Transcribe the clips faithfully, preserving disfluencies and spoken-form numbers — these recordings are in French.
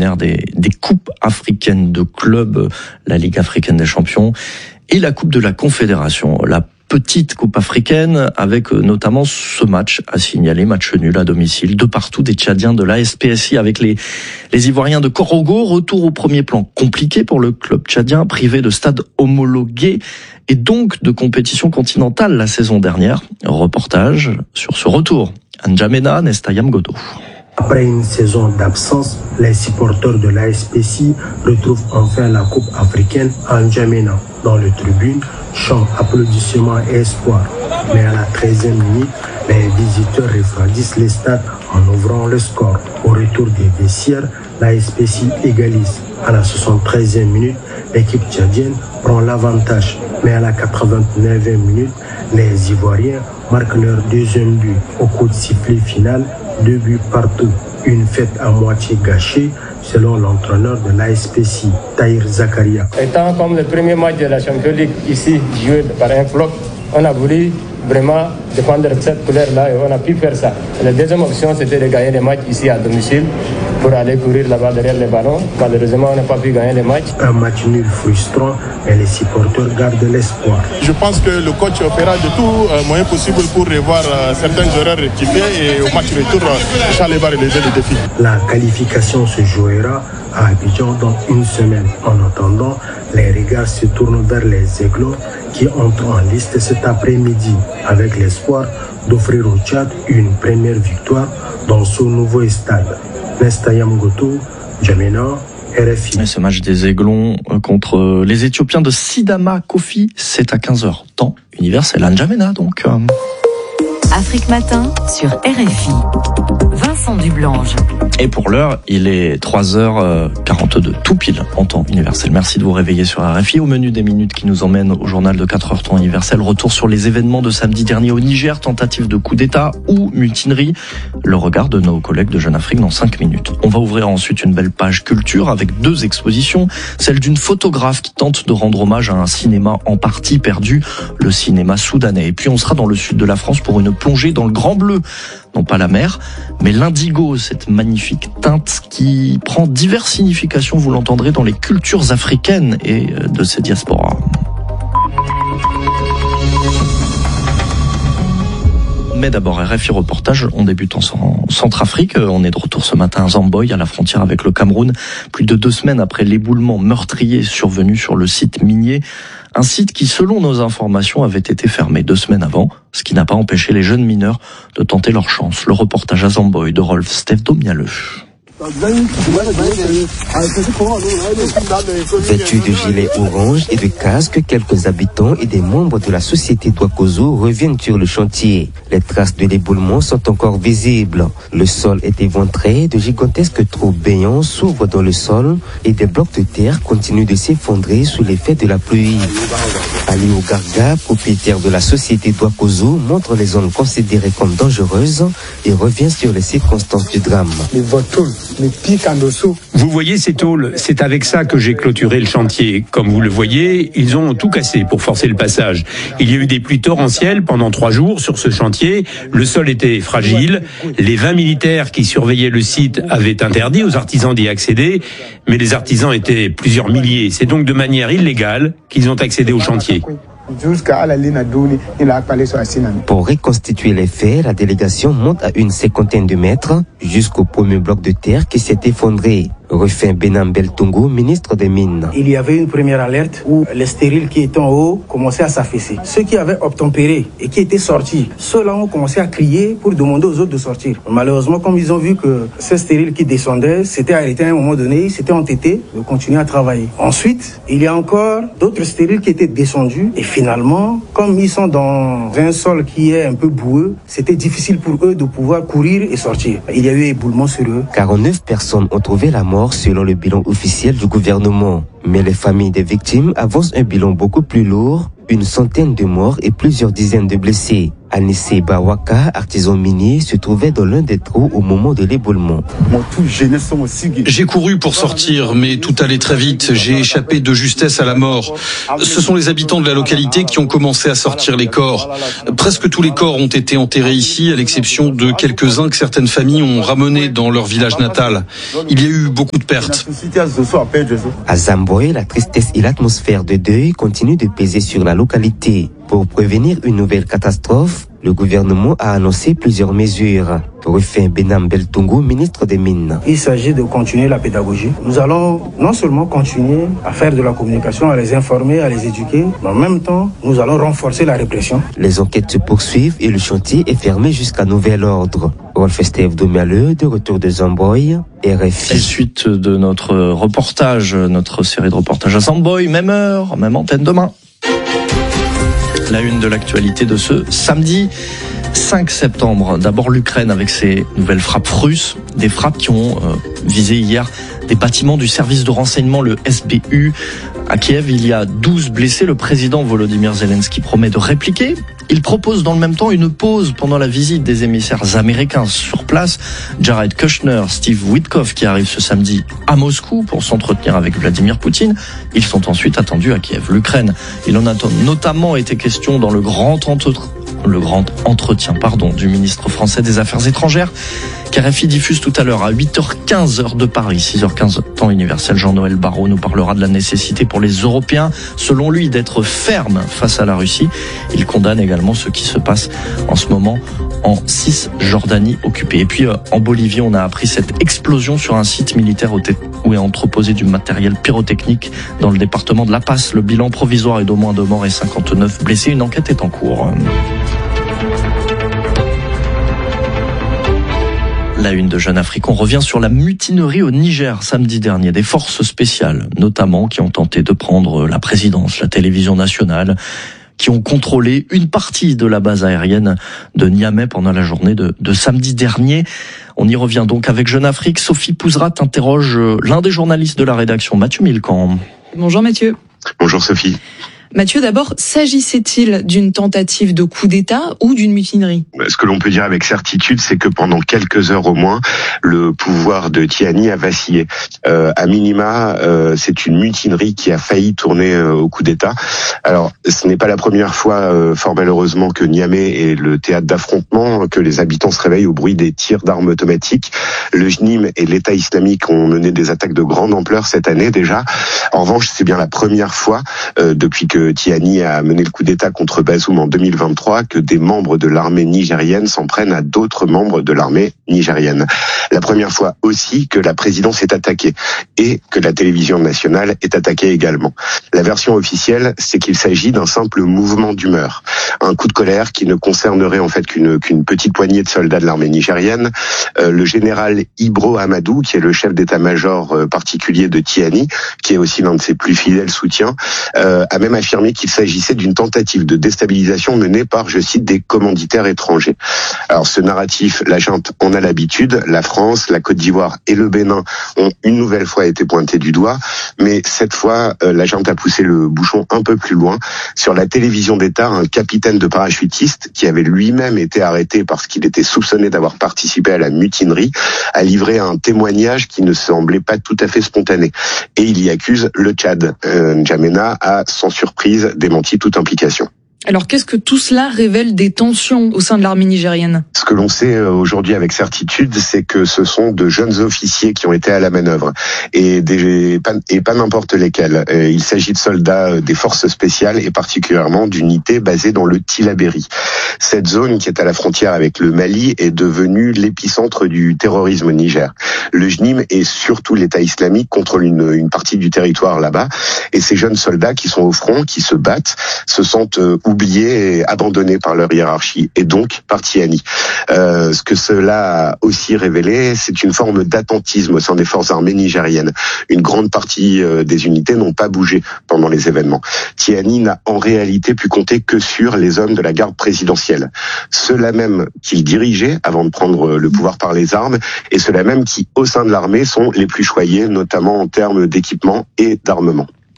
préliminaires des, des coupes africaines de clubs, la Ligue africaine des champions et la Coupe de la Confédération. La petite coupe africaine avec notamment ce match à signaler, match nul à domicile, de partout des Tchadiens de l'A S P S I avec les, les Ivoiriens de Korogo. Retour au premier plan compliqué pour le club tchadien, privé de stade homologué et donc de compétition continentale la saison dernière. Reportage sur ce retour. N'Djamena, Nestayam Godo. Après une saison d'absence, les supporters de l'A S P S I retrouvent enfin la Coupe africaine à N'Djamena. Dans les tribunes, chants, applaudissements et espoir. Mais à la treizième minute, les visiteurs refroidissent les stades en ouvrant le score. Au retour des vestiaires, l'A S P S I égalise. À la soixante-treizième minute, l'équipe tchadienne prend l'avantage. Mais à la quatre-vingt-neuvième minute, les Ivoiriens marquent leur deuxième but. Au coup de sifflet final, deux buts partout. Une fête à moitié gâchée, selon l'entraîneur de l'A S P S I, Tahir Zakaria. Étant comme le premier match de la Champions League ici, joué par un floc, on a voulu vraiment défendre cette couleur-là et on a pu faire ça. La deuxième option, c'était de gagner les matchs ici à domicile pour aller courir là-bas derrière les ballons. Malheureusement, on n'a pas pu gagner les matchs. Un match nul frustrant, mais les supporters gardent l'espoir. Je pense que le coach fera de tout euh, moyen possible pour revoir euh, certaines erreurs rectifiées et au match retour, euh, Charles va relever le défi. La qualification se jouera à Abidjan dans une semaine. En attendant, les regards se tournent vers les Aiglons qui entrent en liste cet après-midi avec l'espoir d'offrir au Tchad une première victoire dans ce nouveau stade. Nestayam Goto, N'Djamena, R F I. Et ce match des Aiglons contre les Éthiopiens de Sidama Kofi, c'est à quinze heures, temps universel. N'Djamena donc. Afrique Matin sur R F I. Vincent Dublange. Et pour l'heure, il est trois heures quarante-deux, tout pile en temps universel. Merci de vous réveiller sur R F I. Au menu des minutes qui nous emmènent au journal de quatre heures temps universel, retour sur les événements de samedi dernier au Niger, tentative de coup d'État ou mutinerie. Le regard de nos collègues de Jeune Afrique dans cinq minutes. On va ouvrir ensuite une belle page culture avec deux expositions. Celle d'une photographe qui tente de rendre hommage à un cinéma en partie perdu, le cinéma soudanais. Et puis on sera dans le sud de la France pour une plongée dans le Grand Bleu. Non pas la mer, mais l'indigo, cette magnifique teinte qui prend diverses significations, vous l'entendrez, dans les cultures africaines et de ces diasporas. Mais d'abord, R F I reportage, on débute en Centrafrique. On est de retour ce matin à Zamboy, à la frontière avec le Cameroun, plus de deux semaines après l'éboulement meurtrier survenu sur le site minier. Un site qui, selon nos informations, avait été fermé deux semaines avant, ce qui n'a pas empêché les jeunes mineurs de tenter leur chance. Le reportage à Zamboy de Rolf Stefdo Mialeux. Vêtus de gilets orange et de casques, quelques habitants et des membres de la société Douakozo reviennent sur le chantier. Les traces de l'éboulement sont encore visibles. Le sol est éventré, de gigantesques trous béants s'ouvrent dans le sol et des blocs de terre continuent de s'effondrer sous l'effet de la pluie. Ali Ougarga, propriétaire de la société Douakozo, montre les zones considérées comme dangereuses et revient sur les circonstances du drame. Vous voyez ces tôles, c'est avec ça que j'ai clôturé le chantier. Comme vous le voyez, ils ont tout cassé pour forcer le passage. Il y a eu des pluies torrentielles pendant trois jours sur ce chantier. Le sol était fragile. Les vingt militaires qui surveillaient le site avaient interdit aux artisans d'y accéder, mais les artisans étaient plusieurs milliers. C'est donc de manière illégale qu'ils ont accédé au chantier. Pour reconstituer les faits, la délégation monte à une cinquantaine de mètres jusqu'au premier bloc de terre qui s'est effondré. Refait Benam Beltongo, ministre des Mines. Il y avait une première alerte où les stériles qui étaient en haut commençaient à s'affaisser. Ceux qui avaient obtempéré et qui étaient sortis, ceux-là ont commencé à crier pour demander aux autres de sortir. Malheureusement, comme ils ont vu que ces stériles qui descendaient s'étaient arrêtés à un moment donné, ils s'étaient entêtés de continuer à travailler. Ensuite, il y a encore d'autres stériles qui étaient descendus et finalement, comme ils sont dans un sol qui est un peu boueux, c'était difficile pour eux de pouvoir courir et sortir. Il y a eu éboulement sur eux. quarante-neuf personnes ont trouvé la mort selon le bilan officiel du gouvernement. Mais les familles des victimes avancent un bilan beaucoup plus lourd, une centaine de morts et plusieurs dizaines de blessés. Anissé Bawaka, artisan minier, se trouvait dans l'un des trous au moment de l'éboulement. J'ai couru pour sortir, mais tout allait très vite. J'ai échappé de justesse à la mort. Ce sont les habitants de la localité qui ont commencé à sortir les corps. Presque tous les corps ont été enterrés ici, à l'exception de quelques-uns que certaines familles ont ramenés dans leur village natal. Il y a eu beaucoup de pertes. À Zamboy, la tristesse et l'atmosphère de deuil continuent de peser sur la localité. Pour prévenir une nouvelle catastrophe, le gouvernement a annoncé plusieurs mesures. Rufin Benam Beltongo, ministre des Mines. Il s'agit de continuer la pédagogie. Nous allons non seulement continuer à faire de la communication, à les informer, à les éduquer, mais en même temps, nous allons renforcer la répression. Les enquêtes se poursuivent et le chantier est fermé jusqu'à nouvel ordre. Rolf Estève Domialeux, de retour de Zamboy, R F I. Et suite de notre reportage, notre série de reportages à Zamboy, même heure, même antenne demain. La une de l'actualité de ce samedi cinq septembre. D'abord l'Ukraine avec ses nouvelles frappes russes, des frappes qui ont euh, visé hier des bâtiments du service de renseignement, le S B U. À Kiev, il y a douze blessés. Le président Volodymyr Zelensky promet de répliquer. Il propose dans le même temps une pause pendant la visite des émissaires américains sur place. Jared Kushner, Steve Witkoff qui arrivent ce samedi à Moscou pour s'entretenir avec Vladimir Poutine. Ils sont ensuite attendus à Kiev. L'Ukraine, il en a notamment été question dans le grand entretien. Le grand entretien pardon, du ministre français des Affaires étrangères, qu'R F I diffuse tout à l'heure à huit heures quinze heure de Paris, six heures quinze temps universel. Jean-Noël Barrot nous parlera de la nécessité pour les Européens, selon lui, d'être fermes face à la Russie. Il condamne également ce qui se passe en ce moment en Cisjordanie occupée. Et puis en Bolivie, on a appris cette explosion sur un site militaire où est entreposé du matériel pyrotechnique dans le département de La Paz. Le bilan provisoire est d'au moins deux morts et cinquante-neuf blessés. Une enquête est en cours. La une de Jeune Afrique, on revient sur la mutinerie au Niger samedi dernier. Des forces spéciales, notamment, qui ont tenté de prendre la présidence, la télévision nationale, qui ont contrôlé une partie de la base aérienne de Niamey pendant la journée de, de samedi dernier. On y revient donc avec Jeune Afrique. Sophie Pouzrat interroge l'un des journalistes de la rédaction, Mathieu Milcan. Bonjour Mathieu. Bonjour Sophie. Mathieu, d'abord, s'agissait-il d'une tentative de coup d'État ou d'une mutinerie ? Ce que l'on peut dire avec certitude, c'est que pendant quelques heures au moins, le pouvoir de Tiani a vacillé. Euh, à minima, euh, c'est une mutinerie qui a failli tourner euh, au coup d'État. Alors, ce n'est pas la première fois, euh, fort malheureusement, que Niamey est le théâtre d'affrontement, que les habitants se réveillent au bruit des tirs d'armes automatiques. Le J N I M et l'État islamique ont mené des attaques de grande ampleur cette année déjà. En revanche, c'est bien la première fois euh, depuis que Tiani a mené le coup d'État contre Bazoum en deux mille vingt-trois que des membres de l'armée nigérienne s'en prennent à d'autres membres de l'armée nigérienne. La première fois aussi que la présidence est attaquée et que la télévision nationale est attaquée également. La version officielle, c'est qu'il s'agit d'un simple mouvement d'humeur, un coup de colère qui ne concernerait en fait qu'une qu'une petite poignée de soldats de l'armée nigérienne. Euh, le général Ibro Amadou, qui est le chef d'état-major euh, particulier de Tiani, qui est aussi l'un de ses plus fidèles soutiens, euh, a même affirmé qu'il s'agissait d'une tentative de déstabilisation menée par, je cite, des commanditaires étrangers. Alors ce narratif, la junte en a l'habitude. La France, la Côte d'Ivoire et le Bénin ont une nouvelle fois été pointés du doigt, mais cette fois, euh, la junte a poussé le bouchon un peu plus loin. Sur la télévision d'État, un capitaine de parachutistes, qui avait lui-même été arrêté parce qu'il était soupçonné d'avoir participé à la mutinerie, a livré un témoignage qui ne semblait pas tout à fait spontané. Et il y accuse le Tchad. Euh, N'Djamena a, sans surprise, démenti toute implication. Alors qu'est-ce que tout cela révèle des tensions au sein de l'armée nigérienne ? Ce que l'on sait aujourd'hui avec certitude, c'est que ce sont de jeunes officiers qui ont été à la manœuvre et, des, et pas n'importe lesquels. Il s'agit de soldats des forces spéciales et particulièrement d'unités basées dans le Tillabéri. Cette zone qui est à la frontière avec le Mali est devenue l'épicentre du terrorisme au Niger. Le J N I M et surtout l'État islamique contrôlent une, une partie du territoire là-bas et ces jeunes soldats qui sont au front, qui se battent, se sentent oubliés et abandonnés par leur hiérarchie et donc par Tiani. Euh, ce que cela a aussi révélé, c'est une forme d'attentisme au sein des forces armées nigériennes. Une grande partie euh, des unités n'ont pas bougé pendant les événements. Tiani n'a en réalité pu compter que sur les hommes de la garde présidentielle. Ceux-là même qu'il dirigeait avant de prendre le pouvoir par les armes et ceux-là même qui, au sein de l'armée, sont les plus choyés, notamment en termes d'équipement et d'armement.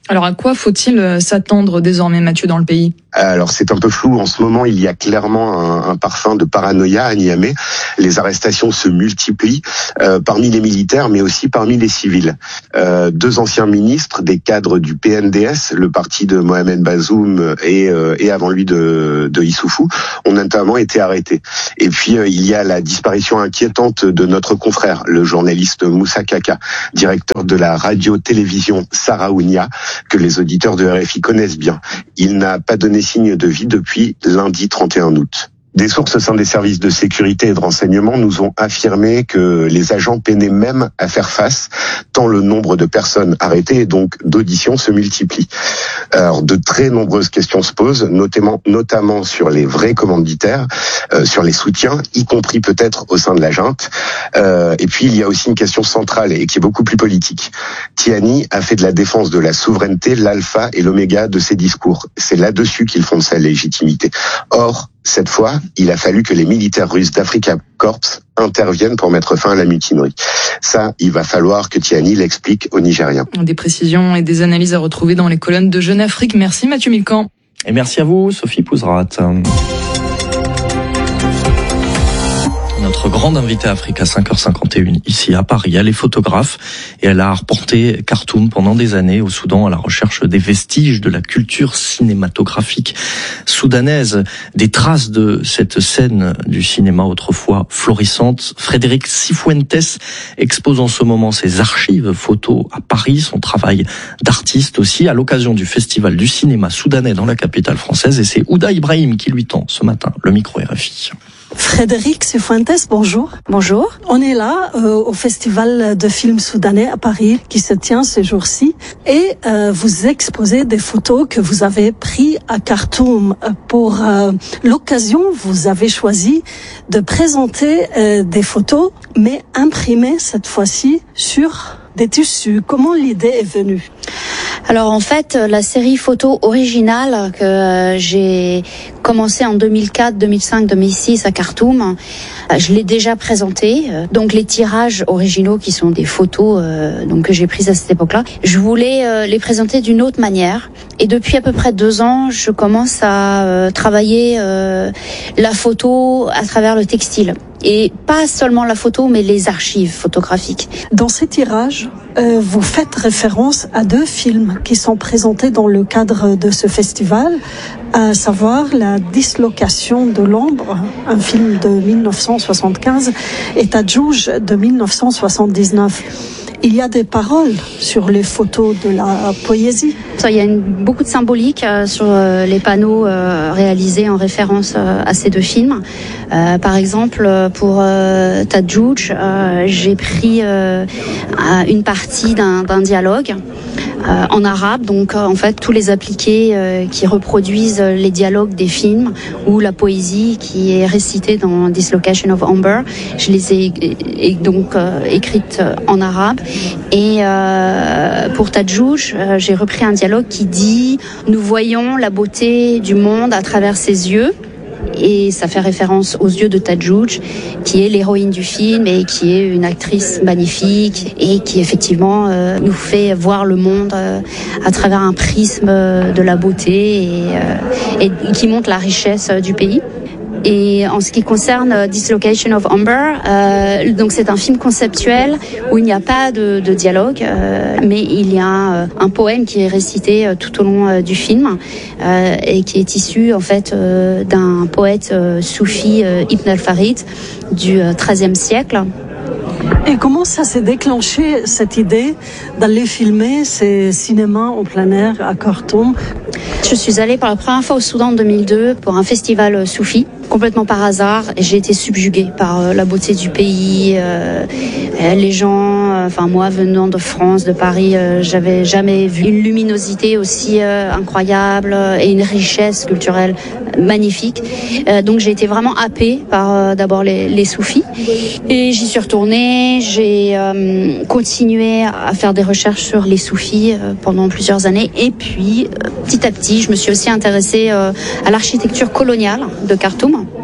Alors à quoi faut-il s'attendre désormais, Mathieu, dans le pays ? Alors c'est un peu flou en ce moment, il y a clairement un, un parfum de paranoïa à Niamey. Les arrestations se multiplient euh, parmi les militaires mais aussi parmi les civils. Euh, deux anciens ministres, des cadres du P N D S, le parti de Mohamed Bazoum et, euh, et avant lui de, de Issoufou, ont notamment été arrêtés. Et puis euh, il y a la disparition inquiétante de notre confrère, le journaliste Moussa Kaka, directeur de la radio-télévision Saraounia, que les auditeurs de R F I connaissent bien. Il n'a pas donné signe de vie depuis lundi trente et un août. Des sources au sein des services de sécurité et de renseignement nous ont affirmé que les agents peinaient même à faire face, tant le nombre de personnes arrêtées et donc d'auditions se multiplie. Alors, de très nombreuses questions se posent, notamment, notamment sur les vrais commanditaires, euh, sur les soutiens, y compris peut-être au sein de la junte. Euh, et puis, il y a aussi une question centrale et qui est beaucoup plus politique. Tiani a fait de la défense de la souveraineté l'alpha et l'oméga de ses discours. C'est là-dessus qu'il fonde sa légitimité. Or, cette fois, il a fallu que les militaires russes d'Africa Corps interviennent pour mettre fin à la mutinerie. Ça, il va falloir que Tiani l'explique aux Nigériens. Des précisions et des analyses à retrouver dans les colonnes de Jeune Afrique. Merci Mathieu Milcan. Et merci à vous, Sophie Pouzrat. Notre grande invitée Afrique à cinq heures cinquante et une, ici à Paris. Elle est photographe et elle a reporté Khartoum pendant des années au Soudan à la recherche des vestiges de la culture cinématographique soudanaise, des traces de cette scène du cinéma autrefois florissante. Frédéric Cifuentes expose en ce moment ses archives photos à Paris, son travail d'artiste aussi, à l'occasion du Festival du cinéma soudanais dans la capitale française. Et c'est Ouda Ibrahim qui lui tend ce matin le micro R F I. Frédéric Cifuentes, bonjour. Bonjour. On est là euh, au Festival de films soudanais à Paris qui se tient ces jours-ci et euh, vous exposez des photos que vous avez prises à Khartoum. Pour euh, l'occasion, vous avez choisi de présenter euh, des photos mais imprimées cette fois-ci sur des tissus. Comment l'idée est venue ? Alors en fait, la série photo originale que euh, j'ai commencé en deux mille quatre, deux mille cinq, deux mille six à Khartoum, euh, je l'ai déjà présentée. Donc les tirages originaux qui sont des photos euh, donc que j'ai prises à cette époque-là, je voulais euh, les présenter d'une autre manière. Et depuis à peu près deux ans, je commence à euh, travailler euh, la photo à travers le textile. Et pas seulement la photo, mais les archives photographiques. Dans ces tirages, euh, vous faites référence à deux films qui sont présentés dans le cadre de ce festival, à savoir La dislocation de l'ombre, un film de mille neuf cent soixante-quinze, et Tadjouj de mille neuf cent soixante-dix-neuf. Il y a des paroles sur les photos de la poésie. Il y a une, beaucoup de symbolique euh, sur euh, les panneaux euh, réalisés en référence euh, à ces deux films. Euh, par exemple, pour euh, Tadjouj, euh, j'ai pris euh, une partie d'un, d'un dialogue euh, en arabe. Donc, euh, en fait, tous les appliqués euh, qui reproduisent les dialogues des films ou la poésie qui est récitée dans Dislocation of Amber, je les ai et donc euh, écrites en arabe. Et euh, pour Tadjouj, euh, j'ai repris un dialogue qui dit « Nous voyons la beauté du monde à travers ses yeux ». Et ça fait référence aux yeux de Tadjouj, qui est l'héroïne du film et qui est une actrice magnifique et qui effectivement euh, nous fait voir le monde euh, à travers un prisme de la beauté et, euh, et qui montre la richesse du pays. Et en ce qui concerne Dislocation of Amber, euh, donc c'est un film conceptuel où il n'y a pas de, de dialogue, euh, mais il y a euh, un poème qui est récité euh, tout au long euh, du film euh, et qui est issu en fait euh, d'un poète euh, soufi euh, Ibn al-Farid du treizième siècle. Et comment ça s'est déclenché, cette idée d'aller filmer ces cinémas en plein air à Khartoum ? Je suis allée pour la première fois au Soudan en deux mille deux pour un festival soufi, complètement par hasard, et j'ai été subjuguée par la beauté du pays, euh, les gens, enfin moi venant de France, de Paris, euh, j'avais jamais vu une luminosité aussi euh, incroyable et une richesse culturelle magnifique. Euh, donc j'ai été vraiment happée par euh, d'abord les, les soufis, et j'y suis retournée, j'ai euh, continué à faire des recherches sur les soufis euh, pendant plusieurs années, et puis euh, petit à petit je me suis aussi intéressée euh, à l'architecture coloniale de Khartoum.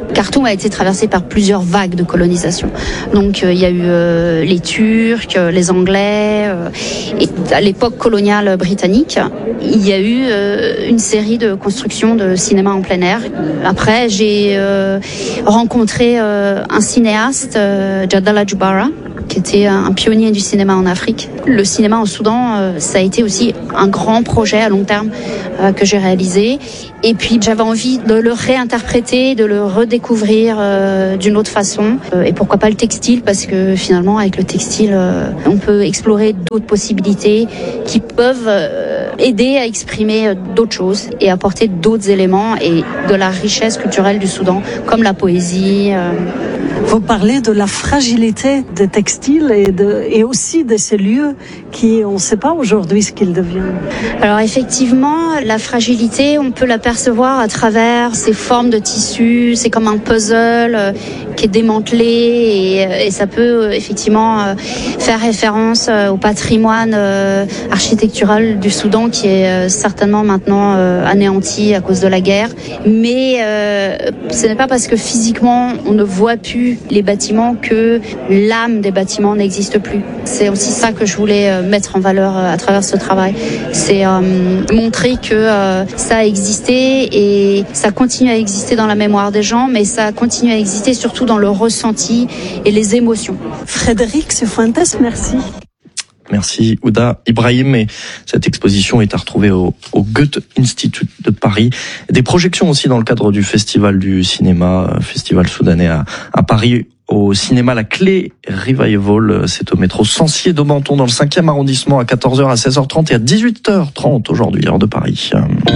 Khartoum a été traversée par plusieurs vagues de colonisation. Donc euh, il y a eu euh, les Turcs, les Anglais, euh, et à l'époque coloniale britannique, il y a eu euh, une série de constructions de cinéma en plein air. Après, j'ai euh, rencontré euh, un cinéaste, euh, Jadala Jubara, qui était un pionnier du cinéma en Afrique. Le cinéma au Soudan, euh, ça a été aussi un grand projet à long terme euh, que j'ai réalisé. Et puis j'avais envie de le réinterpréter, de le redécouvrir euh, d'une autre façon. Euh, et pourquoi pas le textile, parce que finalement avec le textile, euh, on peut explorer d'autres possibilités qui peuvent euh, aider à exprimer d'autres choses et apporter d'autres éléments et de la richesse culturelle du Soudan, comme la poésie. Euh, Vous parlez de la fragilité des textiles et, de, et aussi de ces lieux qui, on ne sait pas aujourd'hui ce qu'ils deviennent. Alors effectivement, la fragilité, on peut l'apercevoir à travers ces formes de tissus. C'est comme un puzzle euh, qui est démantelé et, et ça peut euh, effectivement euh, faire référence euh, au patrimoine euh, architectural du Soudan qui est euh, certainement maintenant euh, anéanti à cause de la guerre. Mais euh, ce n'est pas parce que physiquement on ne voit plus les bâtiments que l'âme des bâtiments n'existe plus. C'est aussi ça que je voulais euh, mettre en valeur euh, à travers ce travail. C'est euh, montrer que euh, ça a existé et ça continue à exister dans la mémoire des gens, mais ça continue à exister surtout dans le ressenti et les émotions. Frédéric Cifuentes, merci. Merci Ouda Ibrahim. Et cette exposition est à retrouver au, au Goethe Institut de Paris. Des projections aussi dans le cadre du Festival du cinéma, Festival soudanais à, à Paris, au cinéma La Clé Revival. C'est au métro Sancier de Menton dans le cinquième arrondissement à quatorze heures, à seize heures trente et à dix-huit heures trente aujourd'hui, heure de Paris.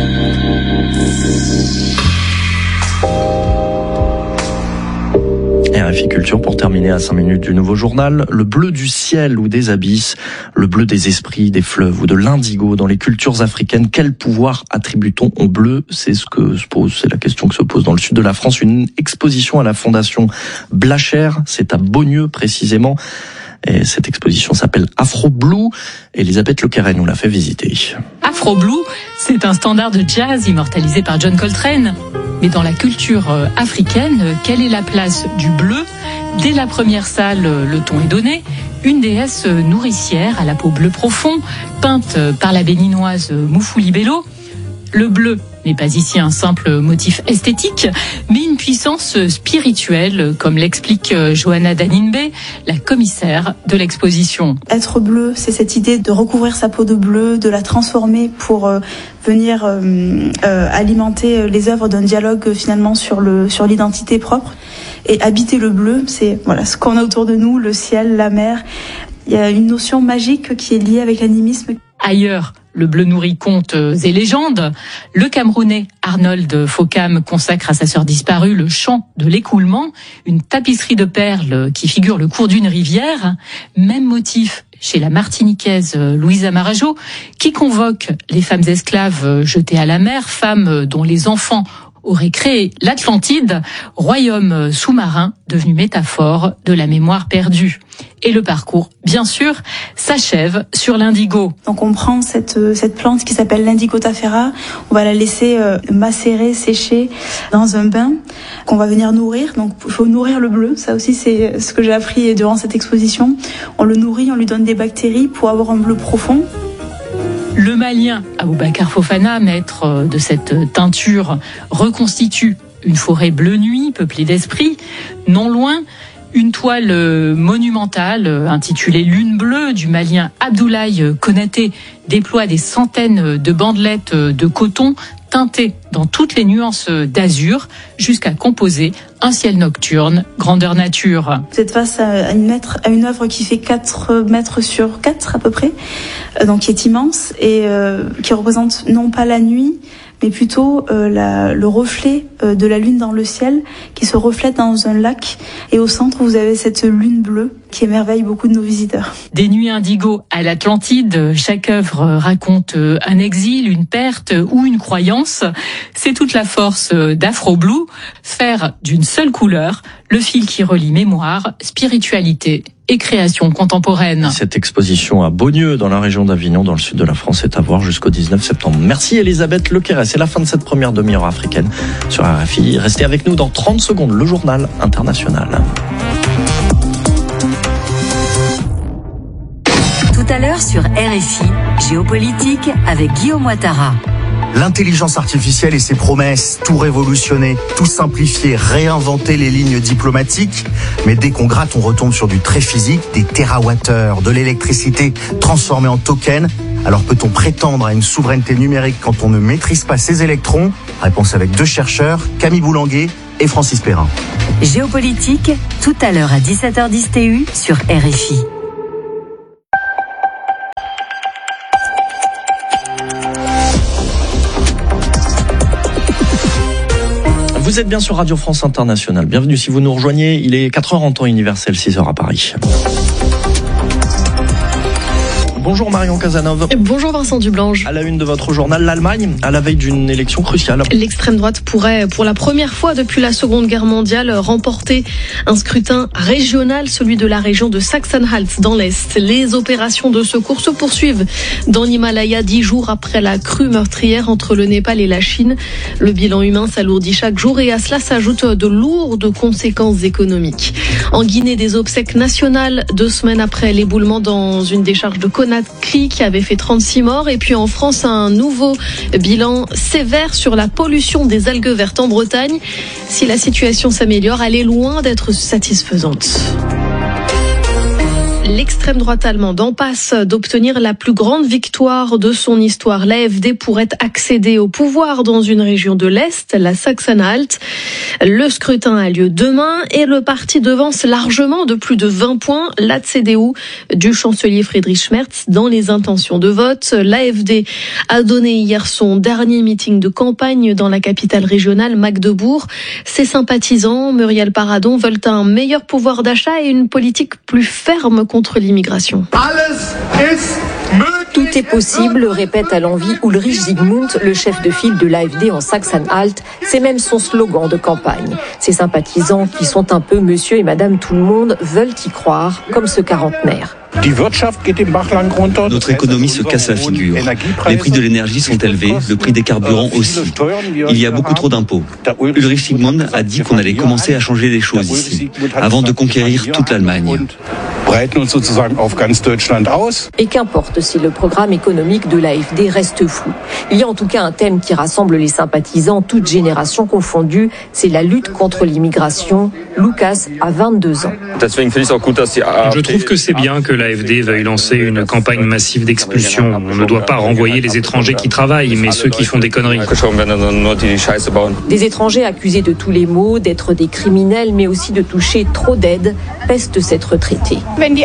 R F I Culture pour terminer à cinq minutes du nouveau journal. Le bleu du ciel ou des abysses, le bleu des esprits, des fleuves ou de l'indigo dans les cultures africaines. Quel pouvoir attribue-t-on au bleu? C'est ce que se pose, c'est la question que se pose dans le sud de la France. Une exposition à la Fondation Blacher, c'est à Beaunieu précisément. Et cette exposition s'appelle Afro Blue. Elisabeth Lequeret nous l'a fait visiter. Afro Blue, c'est un standard de jazz immortalisé par John Coltrane. Mais dans la culture africaine, quelle est la place du bleu? Dès la première salle, le ton est donné. Une déesse nourricière à la peau bleu profond, peinte par la béninoise Moufouli Bello. Le bleu n'est pas ici un simple motif esthétique, mais une puissance spirituelle, comme l'explique Johanna Danimbe, la commissaire de l'exposition. Être bleu, c'est cette idée de recouvrir sa peau de bleu, de la transformer pour euh, venir euh, euh, alimenter les œuvres d'un dialogue finalement sur le sur l'identité propre. Et habiter le bleu, c'est voilà ce qu'on a autour de nous, le ciel, la mer. Il y a une notion magique qui est liée avec l'animisme. Ailleurs, le bleu nourrit contes et légendes. Le Camerounais Arnold Fokam consacre à sa sœur disparue le chant de l'écoulement, une tapisserie de perles qui figure le cours d'une rivière. Même motif chez la Martiniquaise Louisa Marajo, qui convoque les femmes esclaves jetées à la mer, femmes dont les enfants aurait créé l'Atlantide, royaume sous-marin devenu métaphore de la mémoire perdue. Et le parcours, bien sûr, s'achève sur l'indigo. Donc on prend cette cette plante qui s'appelle l'indigo tafera, on va la laisser euh, macérer, sécher dans un bain qu'on va venir nourrir. Donc il faut nourrir le bleu, ça aussi c'est ce que j'ai appris durant cette exposition. On le nourrit, on lui donne des bactéries pour avoir un bleu profond. Le Malien Aboubacar Fofana, maître de cette teinture, reconstitue une forêt bleu nuit peuplée d'esprits. Non loin, une toile monumentale intitulée Lune bleue du Malien Abdoulaye Konaté déploie des centaines de bandelettes de coton teintées dans toutes les nuances d'azur jusqu'à composer un ciel nocturne grandeur nature. Vous êtes face à une, mètre, à une œuvre qui fait quatre mètres sur quatre à peu près, donc qui est immense et euh, qui représente non pas la nuit, mais plutôt euh, la, le reflet euh, de la lune dans le ciel qui se reflète dans un lac. Et au centre, vous avez cette lune bleue qui émerveille beaucoup de nos visiteurs. Des nuits indigo à l'Atlantide, chaque œuvre raconte un exil, une perte ou une croyance. C'est toute la force d'Afro Blue, faire d'une seule couleur le fil qui relie mémoire, spiritualité et création contemporaine. Cette exposition à Beaunieu, dans la région d'Avignon, dans le sud de la France, est à voir jusqu'au dix-neuf septembre. Merci Elisabeth Lequeret. C'est la fin de cette première demi-heure africaine sur R F I. Restez avec nous dans trente secondes, le journal international. Tout à l'heure sur R F I, Géopolitique avec Guillaume Ouattara. L'intelligence artificielle et ses promesses, tout révolutionner, tout simplifier, réinventer les lignes diplomatiques. Mais dès qu'on gratte, on retombe sur du très physique, des térawattheures, de l'électricité transformée en token. Alors peut-on prétendre à une souveraineté numérique quand on ne maîtrise pas ses électrons? Réponse avec deux chercheurs, Camille Boulanguet et Francis Perrin. Géopolitique, tout à l'heure à dix-sept heures dix T U sur R F I. Vous êtes bien sur Radio France Internationale. Bienvenue si vous nous rejoignez. Il est quatre heures en temps universel, six heures à Paris. Bonjour Marion Cazenove. Bonjour Vincent Dublange. À la une de votre journal, l'Allemagne, à la veille d'une élection cruciale. L'extrême droite pourrait, pour la première fois depuis la Seconde Guerre mondiale, remporter un scrutin régional, celui de la région de Sachsen-Anhalt dans l'Est. Les opérations de secours se poursuivent dans l'Himalaya, dix jours après la crue meurtrière entre le Népal et la Chine. Le bilan humain s'alourdit chaque jour et à cela s'ajoutent de lourdes conséquences économiques. En Guinée, des obsèques nationales, deux semaines après l'éboulement dans une décharge de Conakry qui avait fait trente-six morts. Et puis en France, un nouveau bilan sévère sur la pollution des algues vertes en Bretagne. Si la situation s'améliore, elle est loin d'être satisfaisante. L'extrême droite allemande en passe d'obtenir la plus grande victoire de son histoire. L'A F D pourrait accéder au pouvoir dans une région de l'Est, la Sachsen-Anhalt. Le scrutin a lieu demain et le parti devance largement de plus de vingt points la C D U du chancelier Friedrich Merz dans les intentions de vote. L'A F D a donné hier son dernier meeting de campagne dans la capitale régionale Magdebourg. Ses sympathisants, Muriel Paradon, veulent un meilleur pouvoir d'achat et une politique plus ferme contre l'immigration. Tout est possible, répète à l'envi Ulrich Zygmunt, le chef de file de l'A F D en Sachsen-Anhalt. C'est même son slogan de campagne. Ses sympathisants, qui sont un peu monsieur et madame tout le monde, veulent y croire, comme ce quarantenaire. Notre économie se casse la figure. Les prix de l'énergie sont élevés, le prix des carburants aussi. Il y a beaucoup trop d'impôts. Ulrich Zygmunt a dit qu'on allait commencer à changer les choses ici, avant de conquérir toute l'Allemagne. Et qu'importe si le programme économique de l'A F D reste flou. Il y a en tout cas un thème qui rassemble les sympathisants, toutes générations confondues, c'est la lutte contre l'immigration. Lucas a vingt-deux ans. Je trouve que c'est bien que l'A F D veuille lancer une campagne massive d'expulsion. On ne doit pas renvoyer les étrangers qui travaillent, mais ceux qui font des conneries. Des étrangers accusés de tous les maux, d'être des criminels, mais aussi de toucher trop d'aides, peste cette retraitée.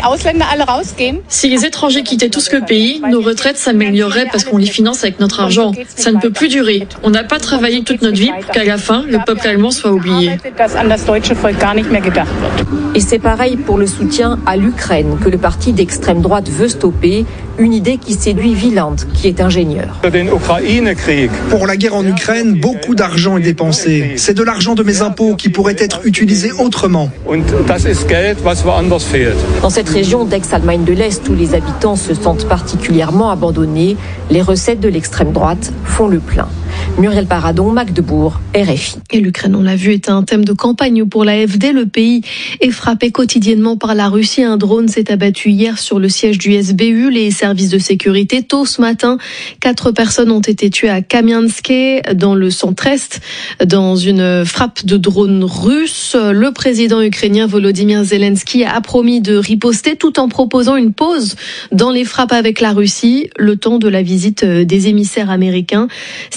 Si les étrangers quittaient tous le pays, nos retraites s'amélioreraient parce qu'on les finance avec notre argent. Ça ne peut plus durer. On n'a pas travaillé toute notre vie pour qu'à la fin, le peuple allemand soit oublié. Et c'est pareil pour le soutien à l'Ukraine que le parti d'extrême droite veut stopper, une idée qui séduit Wieland, qui est ingénieur. Pour la guerre en Ukraine, beaucoup d'argent est dépensé. C'est de l'argent de mes impôts qui pourrait être utilisé autrement. Dans cette région d'ex-Allemagne de l'Est où les habitants se sentent particulièrement abandonnés, les recettes de l'extrême droite font le plein. Muriel Paradon, Magdebourg, R F I. Et l'Ukraine, on l'a vu, est un thème de campagne pour l'A F D. Le pays est frappé quotidiennement par la Russie. Un drone s'est abattu hier sur le siège du S B U, les services de sécurité. Tôt ce matin, quatre personnes ont été tuées à Kamianske, dans le centre-est, dans une frappe de drone russe. Le président ukrainien Volodymyr Zelensky a promis de riposter tout en proposant une pause dans les frappes avec la Russie, le temps de la visite des émissaires américains. Steve Witkoff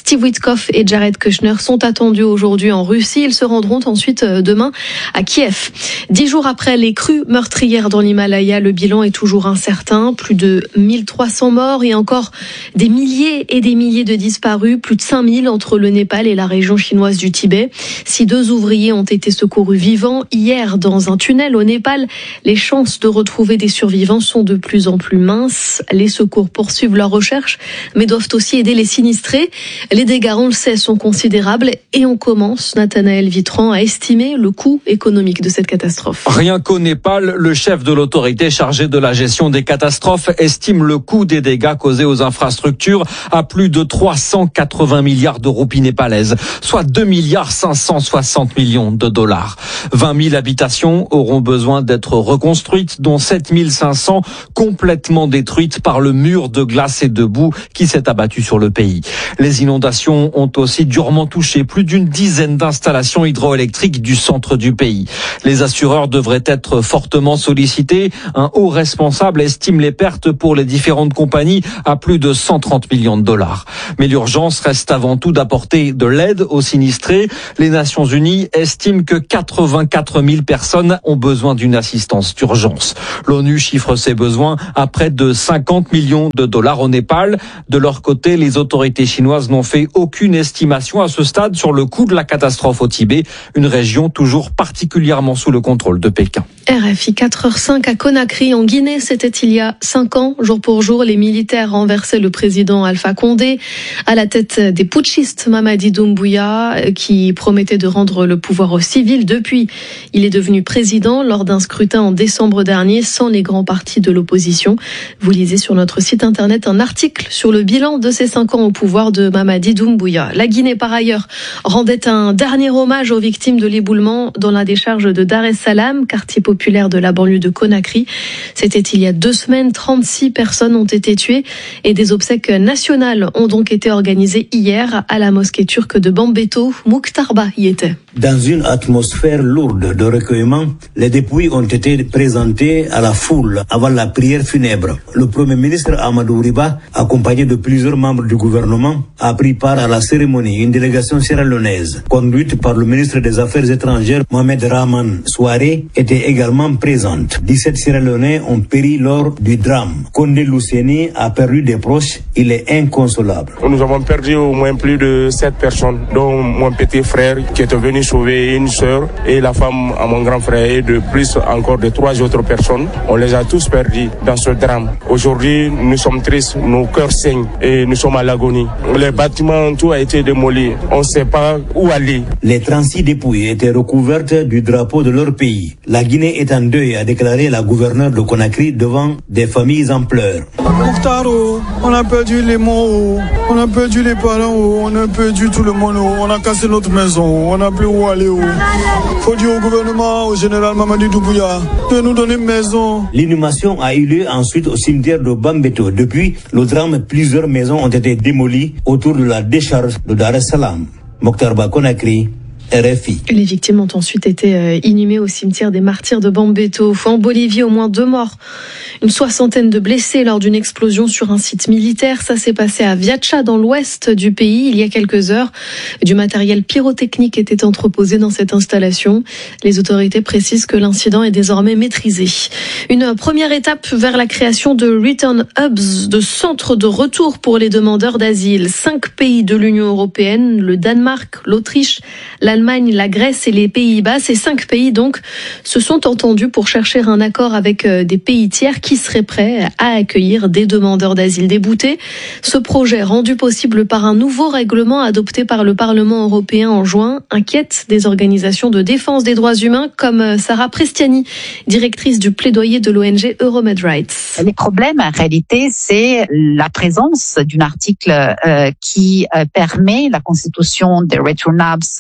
Peskov et Jared Kushner sont attendus aujourd'hui en Russie. Ils se rendront ensuite demain à Kiev. Dix jours après les crues meurtrières dans l'Himalaya, le bilan est toujours incertain. Plus de mille trois cents morts et encore des milliers et des milliers de disparus. Plus de cinq mille entre le Népal et la région chinoise du Tibet. Si deux ouvriers ont été secourus vivants hier dans un tunnel au Népal, les chances de retrouver des survivants sont de plus en plus minces. Les secours poursuivent leur recherche, mais doivent aussi aider les sinistrés. Les dégâts, on le sait, sont considérables et on commence, Nathanaël Vitran, à estimer le coût économique de cette catastrophe. Rien qu'au Népal, le chef de l'autorité chargée de la gestion des catastrophes estime le coût des dégâts causés aux infrastructures à plus de trois cent quatre-vingts milliards de roupies népalaises, soit deux milliards cinq cent soixante millions de dollars. vingt mille habitations auront besoin d'être reconstruites, dont sept mille cinq cents complètement détruites par le mur de glace et de boue qui s'est abattu sur le pays. Les inondations ont aussi durement touché plus d'une dizaine d'installations hydroélectriques du centre du pays. Les assureurs devraient être fortement sollicités. Un haut responsable estime les pertes pour les différentes compagnies à plus de cent trente millions de dollars. Mais l'urgence reste avant tout d'apporter de l'aide aux sinistrés. Les Nations Unies estiment que quatre-vingt-quatre mille personnes ont besoin d'une assistance d'urgence. L'ONU chiffre ses besoins à près de cinquante millions de dollars au Népal. De leur côté, les autorités chinoises n'ont fait aucune estimation à ce stade sur le coût de la catastrophe au Tibet, une région toujours particulièrement sous le contrôle de Pékin. R F I quatre heures cinq à Conakry en Guinée, c'était il y a cinq ans. Jour pour jour, les militaires renversaient le président Alpha Condé à la tête des putschistes Mamadi Doumbouya qui promettait de rendre le pouvoir aux civils. Depuis, il est devenu président lors d'un scrutin en décembre dernier sans les grands partis de l'opposition. Vous lisez sur notre site internet un article sur le bilan de ces cinq ans au pouvoir de Mamadi Doumbouya. La Guinée, par ailleurs, rendait un dernier hommage aux victimes de l'éboulement dans la décharge de Dar es Salaam, quartier populaire de la banlieue de Conakry. C'était il y a deux semaines, trente-six personnes ont été tuées et des obsèques nationales ont donc été organisées hier à la mosquée turque de Bambeto. Mokhtar Ba y était. Dans une atmosphère lourde de recueillement, les dépouilles ont été présentées à la foule avant la prière funèbre. Le Premier ministre Amadou Riba, accompagné de plusieurs membres du gouvernement, a pris part à la cérémonie. Une délégation sierra-léonaise, conduite par le ministre des Affaires étrangères Mohamed Rahman Souaré, était également présente. dix-sept Sierra-Léonais ont péri lors du drame. Condé Luceni a perdu des proches. Il est inconsolable. Nous avons perdu au moins plus de sept personnes, dont mon petit frère qui était venu sauver une sœur et la femme à mon grand frère et de plus encore de trois autres personnes. On les a tous perdus dans ce drame. Aujourd'hui, nous sommes tristes, nos cœurs saignent et nous sommes à l'agonie. Les bâtiments, tout a été démoli. On ne sait pas où aller. Les trente-six dépouilles étaient recouvertes du drapeau de leur pays. La Guinée est en deuil, a déclaré la gouverneure de Conakry devant des familles en pleurs. Mokhtar, on a perdu les mots, on a perdu les parents, on a perdu tout le monde, on a cassé notre maison, on n'a plus où aller. Il faut dire au gouvernement, au général Mamadi Doumbouya, de nous donner une maison. L'inhumation a eu lieu ensuite au cimetière de Bambeto. Depuis le drame, plusieurs maisons ont été démolies autour de la décharge de Dar es Salaam. Mokhtar Ba, Conakry, R F I. Les victimes ont ensuite été inhumées au cimetière des martyrs de Bambeto. En Bolivie, au moins deux morts, une soixantaine de blessés lors d'une explosion sur un site militaire. Ça s'est passé à Viacha, dans l'ouest du pays, il y a quelques heures. Du matériel pyrotechnique était entreposé dans cette installation. Les autorités précisent que l'incident est désormais maîtrisé. Une première étape vers la création de Return Hubs, de centres de retour pour les demandeurs d'asile. Cinq pays de l'Union européenne, le Danemark, l'Autriche, l'Allemagne, la Grèce et les Pays-Bas. Ces cinq pays, donc, se sont entendus pour chercher un accord avec des pays tiers qui seraient prêts à accueillir des demandeurs d'asile déboutés. Ce projet, rendu possible par un nouveau règlement adopté par le Parlement européen en juin, inquiète des organisations de défense des droits humains comme Sarah Prestiani, directrice du plaidoyer de l'O N G Euromed Rights. Les problèmes, en réalité, c'est la présence d'un article euh, qui euh, permet la constitution des Return Hubs euh, au sein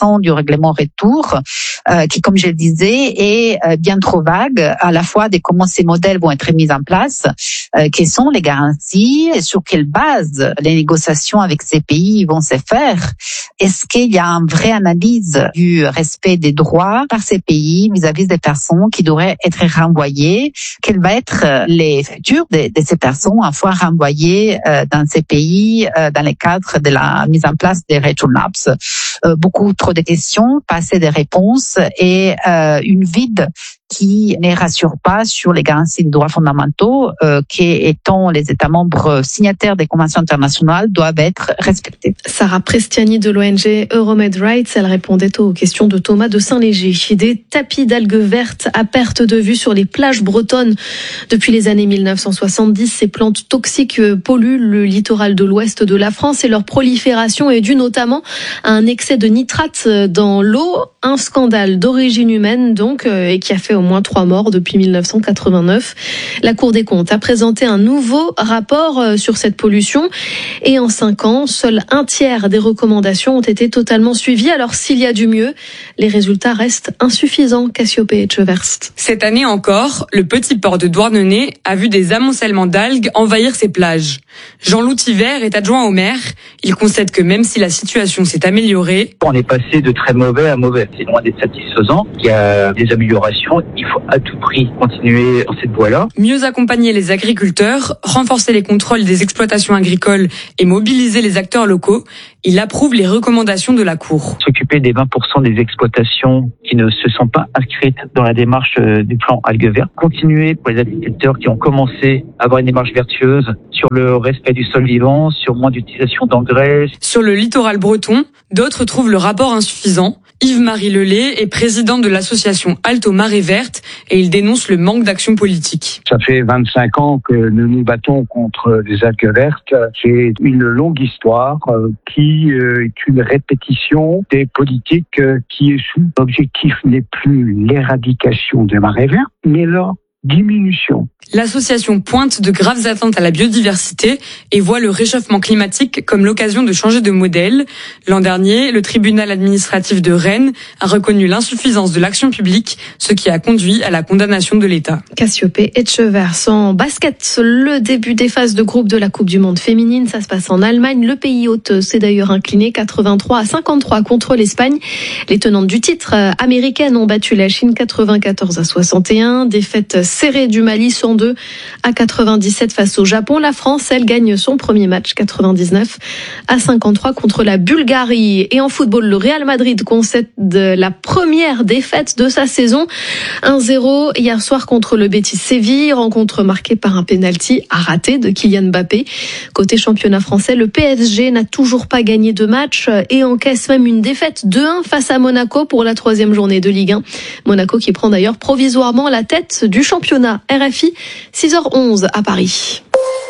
façon du règlement retour, euh, qui, comme je le disais, est euh, bien trop vague, à la fois de comment ces modèles vont être mis en place, euh, quelles sont les garanties, et sur quelle base les négociations avec ces pays vont se faire. Est-ce qu'il y a une vraie analyse du respect des droits par ces pays vis-à-vis des personnes qui devraient être renvoyées? Quel va être les futurs de, de ces personnes une fois renvoyées euh, dans ces pays euh, dans le cadre de la mise en place des return apps? Euh, beaucoup trop de questions, pas assez de réponses et euh, une vide qui ne rassure pas sur les garanties des droits fondamentaux euh, qui, étant les États membres signataires des conventions internationales, doivent être respectés. Sarah Prestiani de l'O N G Euromed Rights, elle répondait aux questions de Thomas de Saint-Léger. Des tapis d'algues vertes à perte de vue sur les plages bretonnes. Depuis les années mille neuf cent soixante-dix, ces plantes toxiques polluent le littoral de l'ouest de la France et leur prolifération est due notamment à un excès de nitrates dans l'eau. Un scandale d'origine humaine donc et qui a fait au moins trois morts depuis mille neuf cent quatre-vingt-neuf. La Cour des comptes a présenté un nouveau rapport sur cette pollution et en cinq ans, seul un tiers des recommandations ont été totalement suivies. Alors s'il y a du mieux, les résultats restent insuffisants. Cassiopée Etcheverst. Cette année encore, le petit port de Douarnenez a vu des amoncellements d'algues envahir ses plages. Jean-Loup Tivert est adjoint au maire. Il concède que même si la situation s'est améliorée, on est passé de très mauvais à mauvais. C'est loin d'être satisfaisant. Il y a des améliorations. Il faut à tout prix continuer dans cette voie-là. Mieux accompagner les agriculteurs, renforcer les contrôles des exploitations agricoles et mobiliser les acteurs locaux. Il approuve les recommandations de la Cour. S'occuper des vingt pour cent des exploitations qui ne se sont pas inscrites dans la démarche du plan algues vertes. Continuer pour les agriculteurs qui ont commencé à avoir une démarche vertueuse sur le respect du sol vivant, sur moins d'utilisation d'engrais. Sur le littoral breton, d'autres trouvent le rapport insuffisant. Yves-Marie Lelay est président de l'association Alto Marée Verte et il dénonce le manque d'action politique. Ça fait vingt-cinq ans que nous nous battons contre les algues vertes. C'est une longue histoire qui est une répétition des politiques qui est sous. L'objectif n'est plus l'éradication des marées vertes, mais leur diminution. L'association pointe de graves atteintes à la biodiversité et voit le réchauffement climatique comme l'occasion de changer de modèle. L'an dernier, le tribunal administratif de Rennes a reconnu l'insuffisance de l'action publique, ce qui a conduit à la condamnation de l'État. Cassiopée Etcheverts. En basket, le début des phases de groupe de la Coupe du Monde féminine, ça se passe en Allemagne. Le pays hôte s'est d'ailleurs incliné quatre-vingt-trois à cinquante-trois contre l'Espagne. Les tenantes du titre américaines ont battu la Chine quatre-vingt-quatorze à soixante et un. Défaite serrée du Mali cent deux à quatre-vingt-dix-sept face au Japon. La France, elle, gagne son premier match quatre-vingt-dix-neuf à cinquante-trois contre la Bulgarie. Et en football, le Real Madrid concède la première défaite de sa saison. un zéro hier soir contre le Betis Séville. Rencontre marquée par un pénalty à rater de Kylian Mbappé. Côté championnat français, le P S G n'a toujours pas gagné de match et encaisse même une défaite deux un face à Monaco pour la troisième journée de Ligue un. Monaco qui prend d'ailleurs provisoirement la tête du championnat. R F I, six heures onze à Paris.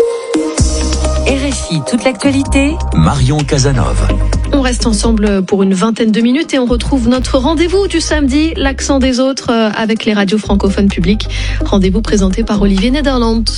R F I, toute l'actualité. Marion Casanova. On reste ensemble pour une vingtaine de minutes et on retrouve notre rendez-vous du samedi, l'accent des autres avec les radios francophones publiques. Rendez-vous présenté par Olivier Nederland.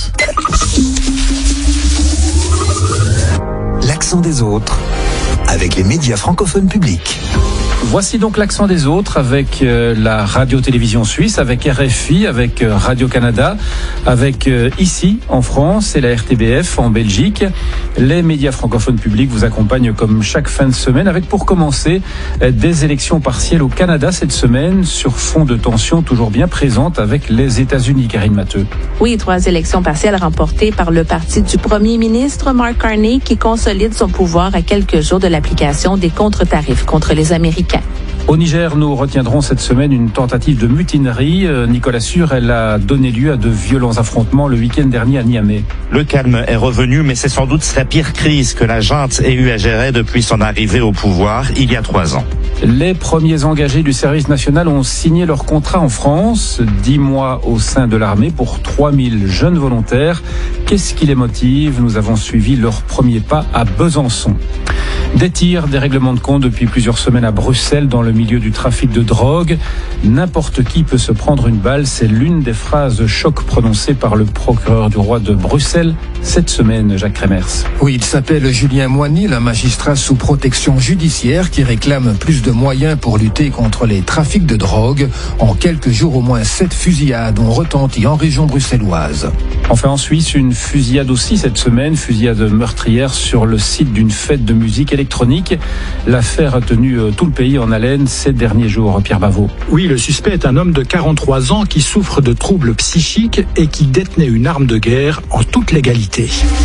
L'accent des autres avec les médias francophones publics. Voici donc l'accent des autres avec euh, la radio-télévision suisse, avec R F I, avec euh, Radio-Canada, avec euh, ici en France et la R T B F en Belgique. Les médias francophones publics vous accompagnent comme chaque fin de semaine avec pour commencer euh, des élections partielles au Canada cette semaine sur fond de tension toujours bien présente avec les États-Unis. Karine Matteux. Oui, trois élections partielles remportées par le parti du premier ministre Mark Carney qui consolide son pouvoir à quelques jours de l'application des contre-tarifs contre les Américains. Au Niger, nous retiendrons cette semaine une tentative de mutinerie. Nicolas Sûr, elle a donné lieu à de violents affrontements le week-end dernier à Niamey. Le calme est revenu, mais c'est sans doute la pire crise que la junte ait eu à gérer depuis son arrivée au pouvoir il y a trois ans. Les premiers engagés du service national ont signé leur contrat en France. Dix mois au sein de l'armée pour trois mille jeunes volontaires. Qu'est-ce qui les motive ? Nous avons suivi leur premier pas à Besançon. Des tirs, des règlements de compte depuis plusieurs semaines à Bruxelles dans le milieu du trafic de drogue. N'importe qui peut se prendre une balle, c'est l'une des phrases choc prononcées par le procureur du roi de Bruxelles cette semaine, Jacques Kremers. Oui, il s'appelle Julien Moigny, un magistrat sous protection judiciaire qui réclame plus de moyens pour lutter contre les trafics de drogue. En quelques jours, au moins sept fusillades ont retenti en région bruxelloise. Enfin, en Suisse, une fusillade aussi cette semaine, fusillade meurtrière sur le site d'une fête de musique électronique. L'affaire a tenu tout le pays en haleine ces derniers jours. Pierre Bavot. Oui, le suspect est un homme de quarante-trois ans qui souffre de troubles psychiques et qui détenait une arme de guerre en toute légalité.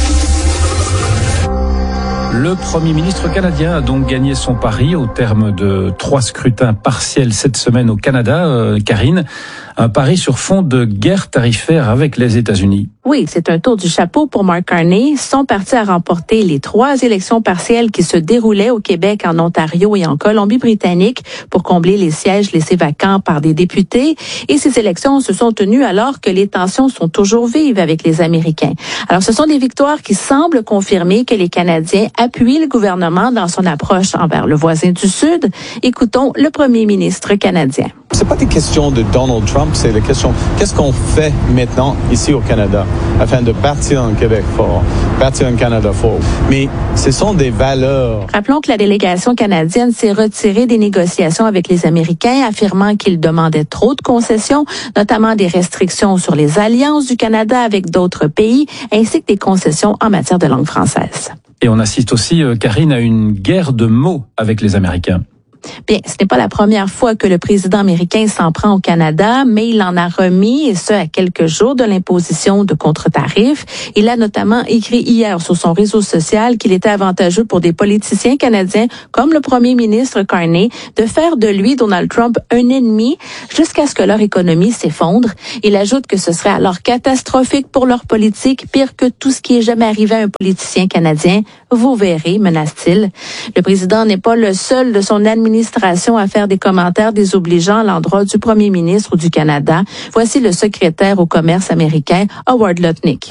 Le Premier ministre canadien a donc gagné son pari au terme de trois scrutins partiels cette semaine au Canada. Euh, Karine, un pari sur fond de guerre tarifaire avec les États-Unis. Oui, c'est un tour du chapeau pour Mark Carney. Son parti a remporté les trois élections partielles qui se déroulaient au Québec, en Ontario et en Colombie-Britannique pour combler les sièges laissés vacants par des députés. Et ces élections se sont tenues alors que les tensions sont toujours vives avec les Américains. Alors, ce sont des victoires qui semblent confirmer que les Canadiens appuient le gouvernement dans son approche envers le voisin du Sud. Écoutons le premier ministre canadien. C'est pas des questions de Donald Trump, c'est la question qu'est-ce qu'on fait maintenant ici au Canada afin de bâtir un Québec fort, bâtir un Canada fort. Mais ce sont des valeurs. Rappelons que la délégation canadienne s'est retirée des négociations avec les Américains, affirmant qu'ils demandaient trop de concessions, notamment des restrictions sur les alliances du Canada avec d'autres pays, ainsi que des concessions en matière de langue française. Et on assiste aussi, Karine, à une guerre de mots avec les Américains. Bien, ce n'est pas la première fois que le président américain s'en prend au Canada, mais il en a remis, et ce, à quelques jours de l'imposition de contre-tarifs. Il a notamment écrit hier sur son réseau social qu'il était avantageux pour des politiciens canadiens, comme le premier ministre Carney, de faire de lui, Donald Trump, un ennemi jusqu'à ce que leur économie s'effondre. Il ajoute que ce serait alors catastrophique pour leur politique, pire que tout ce qui est jamais arrivé à un politicien canadien. Vous verrez, menace-t-il. Le président n'est pas le seul de son administration à faire des commentaires désobligeants à l'endroit du premier ministre du Canada. Voici le secrétaire au commerce américain, Howard Lutnick.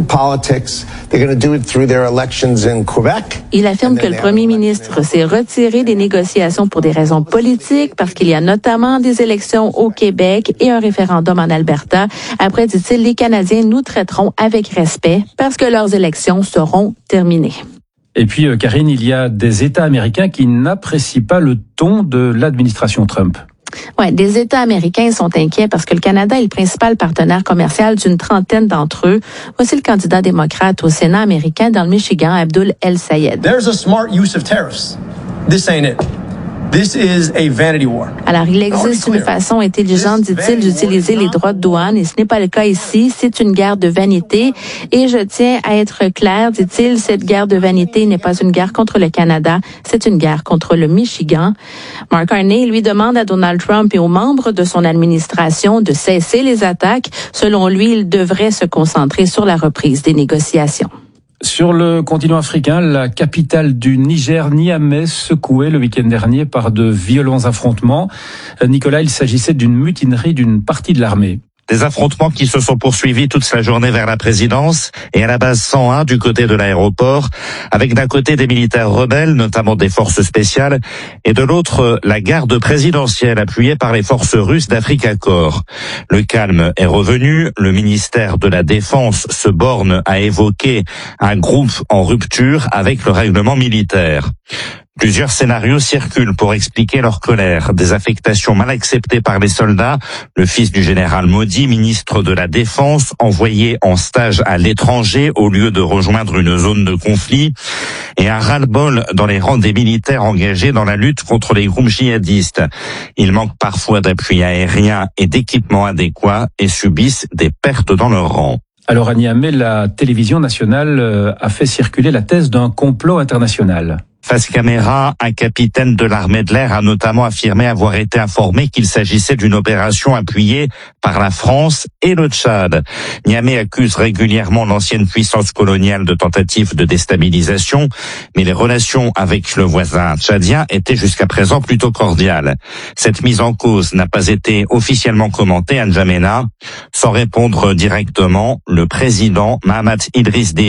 Il affirme que le premier ministre s'est retiré des négociations pour des raisons politiques, parce qu'il y a notamment des élections au Québec et un référendum en Alberta. Après, dit-il, les Canadiens nous traiteront avec respect parce que leurs élections seront terminées. Et puis, Karine, il y a des États américains qui n'apprécient pas le ton de l'administration Trump. Ouais, des États américains sont inquiets parce que le Canada est le principal partenaire commercial d'une trentaine d'entre eux. Voici le candidat démocrate au Sénat américain dans le Michigan, Abdul El Sayed. There's a smart use of tariffs. This ain't it. This is a vanity war. Alors, il existe une façon intelligente, dit-il, d'utiliser les droits de douane, et ce n'est pas le cas ici. C'est une guerre de vanité. Et je tiens à être clair, dit-il, cette guerre de vanité n'est pas une guerre contre le Canada, c'est une guerre contre le Michigan. Mark Carney lui demande à Donald Trump et aux membres de son administration de cesser les attaques. Selon lui, il devrait se concentrer sur la reprise des négociations. Sur le continent africain, la capitale du Niger, Niamey, secouée le week-end dernier par de violents affrontements. Nicolas, il s'agissait d'une mutinerie d'une partie de l'armée. Des affrontements qui se sont poursuivis toute la journée vers la présidence et à la base cent un du côté de l'aéroport, avec d'un côté des militaires rebelles, notamment des forces spéciales, et de l'autre la garde présidentielle appuyée par les forces russes d'Africa Corps. Le calme est revenu, le ministère de la Défense se borne à évoquer un groupe en rupture avec le règlement militaire. Plusieurs scénarios circulent pour expliquer leur colère. Des affectations mal acceptées par les soldats, le fils du général Modi, ministre de la Défense, envoyé en stage à l'étranger au lieu de rejoindre une zone de conflit, et un ras-le-bol dans les rangs des militaires engagés dans la lutte contre les groupes djihadistes. Ils manquent parfois d'appui aérien et d'équipements adéquats et subissent des pertes dans leur rang. Alors à Niamey, la télévision nationale a fait circuler la thèse d'un complot international. Face caméra, un capitaine de l'armée de l'air a notamment affirmé avoir été informé qu'il s'agissait d'une opération appuyée par la France et le Tchad. Niamey accuse régulièrement l'ancienne puissance coloniale de tentatives de déstabilisation, mais les relations avec le voisin tchadien étaient jusqu'à présent plutôt cordiales. Cette mise en cause n'a pas été officiellement commentée à N'Djamena. Sans répondre directement, le président Mahamat Idriss Déby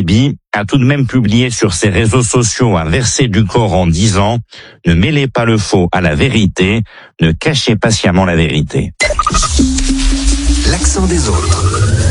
a tout de même publié sur ses réseaux sociaux un verset du Coran disant « Ne mêlez pas le faux à la vérité, ne cachez pas sciemment la vérité ». L'accent des autres.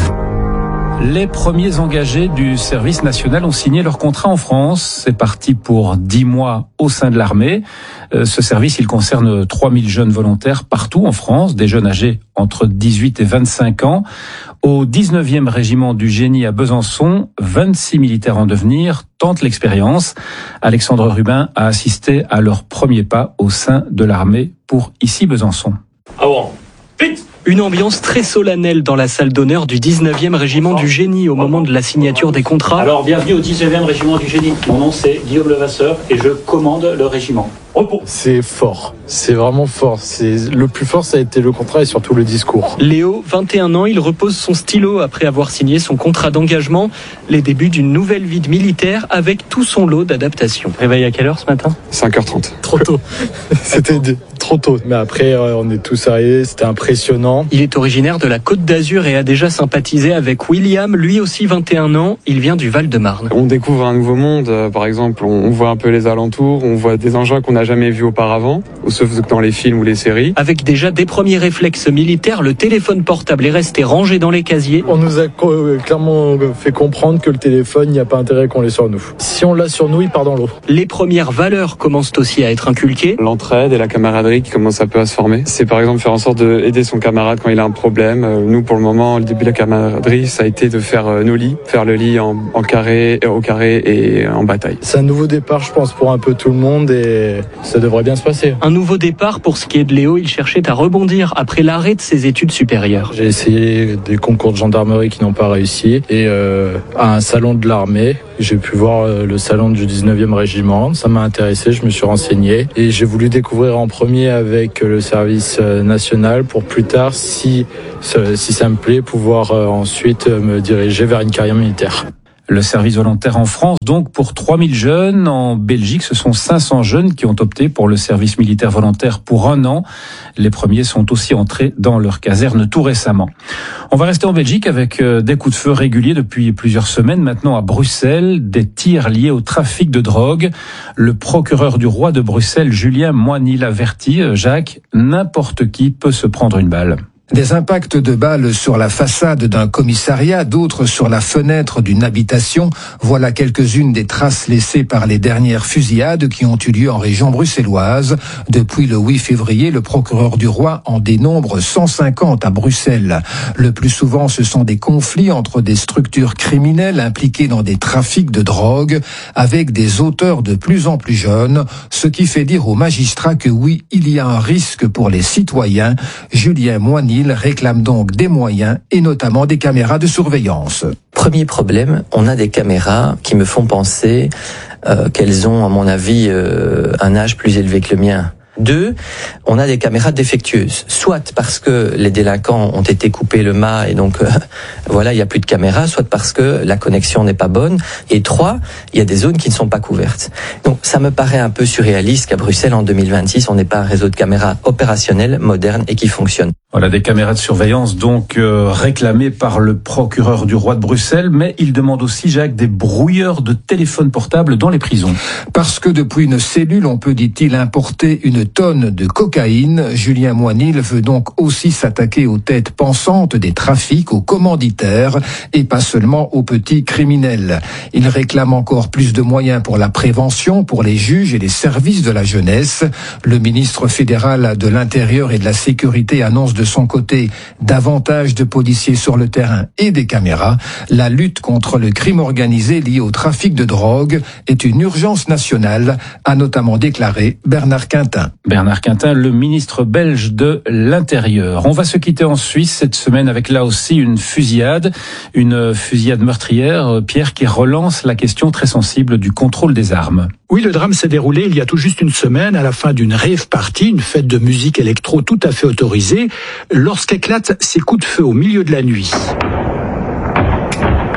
Les premiers engagés du service national ont signé leur contrat en France. C'est parti pour dix mois au sein de l'armée. Ce service, il concerne trois mille jeunes volontaires partout en France, des jeunes âgés entre dix-huit et vingt-cinq ans. Au dix-neuvième régiment du Génie à Besançon, vingt-six militaires en devenir tentent l'expérience. Alexandre Rubin a assisté à leur premier pas au sein de l'armée pour ici Besançon. Ah bon, vite! Une ambiance très solennelle dans la salle d'honneur du dix-neuvième régiment du Génie au moment de la signature des contrats. Alors, bienvenue au dix-neuvième régiment du Génie. Mon nom, c'est Guillaume Levasseur et je commande le régiment. Repos. C'est fort. C'est vraiment fort. C'est le plus fort, ça a été le contrat et surtout le discours. Léo, vingt et un ans, il repose son stylo après avoir signé son contrat d'engagement. Les débuts d'une nouvelle vie de militaire avec tout son lot d'adaptations. Réveil à quelle heure ce matin ? cinq heures trente. Trop tôt. C'était trop tôt. Mais après, on est tous arrivés, c'était impressionnant. Il est originaire de la Côte d'Azur et a déjà sympathisé avec William, lui aussi vingt et un ans. Il vient du Val-de-Marne. On découvre un nouveau monde. Par exemple, on voit un peu les alentours, on voit des engins qu'on n'a jamais vus auparavant, sauf dans les films ou les séries. Avec déjà des premiers réflexes militaires, le téléphone portable est resté rangé dans les casiers. On nous a clairement fait comprendre que le téléphone, il n'y a pas intérêt qu'on l'ait sur nous. Si on l'a sur nous, il part dans l'eau. Les premières valeurs commencent aussi à être inculquées. L'entraide et la camaraderie qui commencent un peu à se former. C'est par exemple faire en sorte d'aider son camarade quand il a un problème. Nous, pour le moment, le début de la camaraderie, ça a été de faire nos lits. Faire le lit en, en carré, au carré et en bataille. C'est un nouveau départ, je pense, pour un peu tout le monde et ça devrait bien se passer. Un nouveau départ pour ce qui est de Léo, il cherchait à rebondir après l'arrêt de ses études supérieures. J'ai essayé des concours de gendarmerie qui n'ont pas réussi et euh, à un salon de l'armée, j'ai pu voir euh, le salon du dix-neuvième régiment. Ça m'a intéressé, je me suis renseigné et j'ai voulu découvrir en premier avec le service national pour plus tard, si, si ça me plaît, pouvoir euh, ensuite me diriger vers une carrière militaire. Le service volontaire en France, donc pour trois mille jeunes. En Belgique, ce sont cinq cents jeunes qui ont opté pour le service militaire volontaire pour un an. Les premiers sont aussi entrés dans leur caserne tout récemment. On va rester en Belgique avec des coups de feu réguliers depuis plusieurs semaines maintenant à Bruxelles, des tirs liés au trafic de drogue. Le procureur du roi de Bruxelles, Julien Moigny, l'avertit, Jacques, n'importe qui peut se prendre une balle. Des impacts de balles sur la façade d'un commissariat, d'autres sur la fenêtre d'une habitation. Voilà quelques-unes des traces laissées par les dernières fusillades qui ont eu lieu en région bruxelloise. Depuis le huit février, le procureur du roi en dénombre cent cinquante à Bruxelles. Le plus souvent, ce sont des conflits entre des structures criminelles impliquées dans des trafics de drogue avec des auteurs de plus en plus jeunes, ce qui fait dire aux magistrats que oui, il y a un risque pour les citoyens. Julien Moigny réclame donc des moyens et notamment des caméras de surveillance. Premier problème, on a des caméras qui me font penser euh, qu'elles ont, à mon avis, euh, un âge plus élevé que le mien. Deux, on a des caméras défectueuses, soit parce que les délinquants ont été coupés le mât et donc euh, voilà, il n'y a plus de caméras, soit parce que la connexion n'est pas bonne. Et trois, il y a des zones qui ne sont pas couvertes. Donc ça me paraît un peu surréaliste qu'à Bruxelles en deux mille vingt-six, on n'ait pas un réseau de caméras opérationnel, moderne et qui fonctionne. Voilà, des caméras de surveillance donc euh, réclamées par le procureur du roi de Bruxelles, mais il demande aussi, Jacques, des brouilleurs de téléphones portables dans les prisons. Parce que depuis une cellule, on peut, dit-il, importer une tonne de cocaïne. Julien Moigny veut donc aussi s'attaquer aux têtes pensantes des trafics, aux commanditaires et pas seulement aux petits criminels. Il réclame encore plus de moyens pour la prévention, pour les juges et les services de la jeunesse. Le ministre fédéral de l'Intérieur et de la Sécurité annonce de son côté davantage de policiers sur le terrain et des caméras. La lutte contre le crime organisé lié au trafic de drogue est une urgence nationale, a notamment déclaré Bernard Quintin. Bernard Quintin, le ministre belge de l'Intérieur. On va se quitter en Suisse cette semaine avec là aussi une fusillade, une fusillade meurtrière, Pierre, qui relance la question très sensible du contrôle des armes. Oui, le drame s'est déroulé il y a tout juste une semaine à la fin d'une rave party, une fête de musique électro tout à fait autorisée, lorsqu'éclatent ces coups de feu au milieu de la nuit.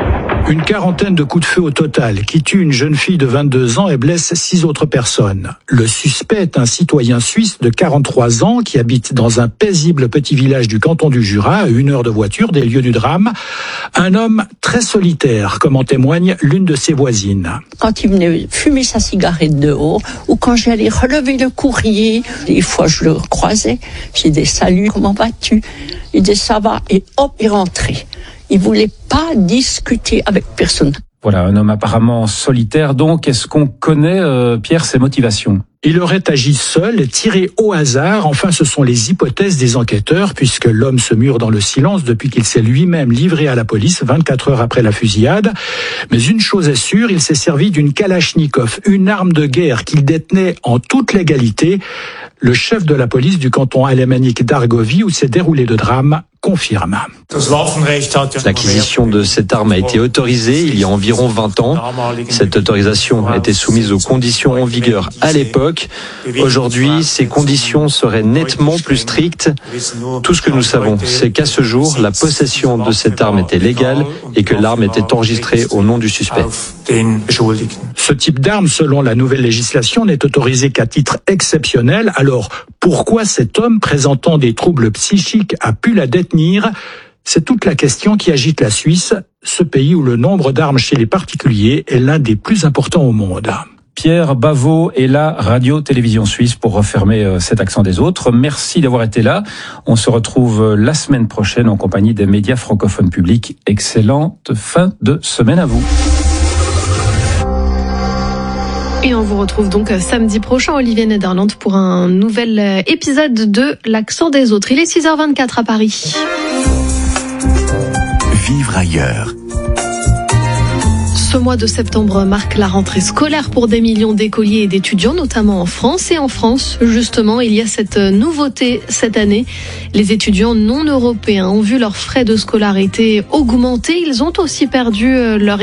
Une quarantaine de coups de feu au total qui tuent une jeune fille de vingt-deux ans et blessent six autres personnes. Le suspect est un citoyen suisse de quarante-trois ans qui habite dans un paisible petit village du canton du Jura, à une heure de voiture des lieux du drame. Un homme très solitaire, comme en témoigne l'une de ses voisines. Quand il venait fumer sa cigarette dehors, ou quand j'allais relever le courrier, des fois je le croisais, j'ai des saluts, comment vas-tu? Il disait ça va, et hop, il rentrait. Il voulait pas discuter avec personne. Voilà, un homme apparemment solitaire. Donc, est-ce qu'on connaît, euh, Pierre, ses motivations ? Il aurait agi seul, tiré au hasard. Enfin, ce sont les hypothèses des enquêteurs, puisque l'homme se mure dans le silence depuis qu'il s'est lui-même livré à la police vingt-quatre heures après la fusillade. Mais une chose est sûre, il s'est servi d'une Kalachnikov, une arme de guerre qu'il détenait en toute légalité. Le chef de la police du canton alémanique d'Argovie, où s'est déroulé le drame, confirme. L'acquisition de cette arme a été autorisée il y a environ vingt ans. Cette autorisation était soumise aux conditions en vigueur à l'époque. Aujourd'hui, ces conditions seraient nettement plus strictes. Tout ce que nous savons, c'est qu'à ce jour, la possession de cette arme était légale et que l'arme était enregistrée au nom du suspect. Ce type d'arme, selon la nouvelle législation, n'est autorisé qu'à titre exceptionnel. Alors, pourquoi cet homme présentant des troubles psychiques a pu la détenir ? C'est toute la question qui agite la Suisse, ce pays où le nombre d'armes chez les particuliers est l'un des plus importants au monde. Pierre Bavot et la radio-télévision suisse pour refermer cet accent des autres. Merci d'avoir été là. On se retrouve la semaine prochaine en compagnie des médias francophones publics. Excellente fin de semaine à vous. Et on vous retrouve donc samedi prochain, Olivier Nederland, pour un nouvel épisode de L'Accent des autres. Il est six heures vingt-quatre à Paris. Vivre ailleurs. Ce mois de septembre marque la rentrée scolaire pour des millions d'écoliers et d'étudiants, notamment en France. Et en France, justement, il y a cette nouveauté cette année. Les étudiants non européens ont vu leurs frais de scolarité augmenter. Ils ont aussi perdu leur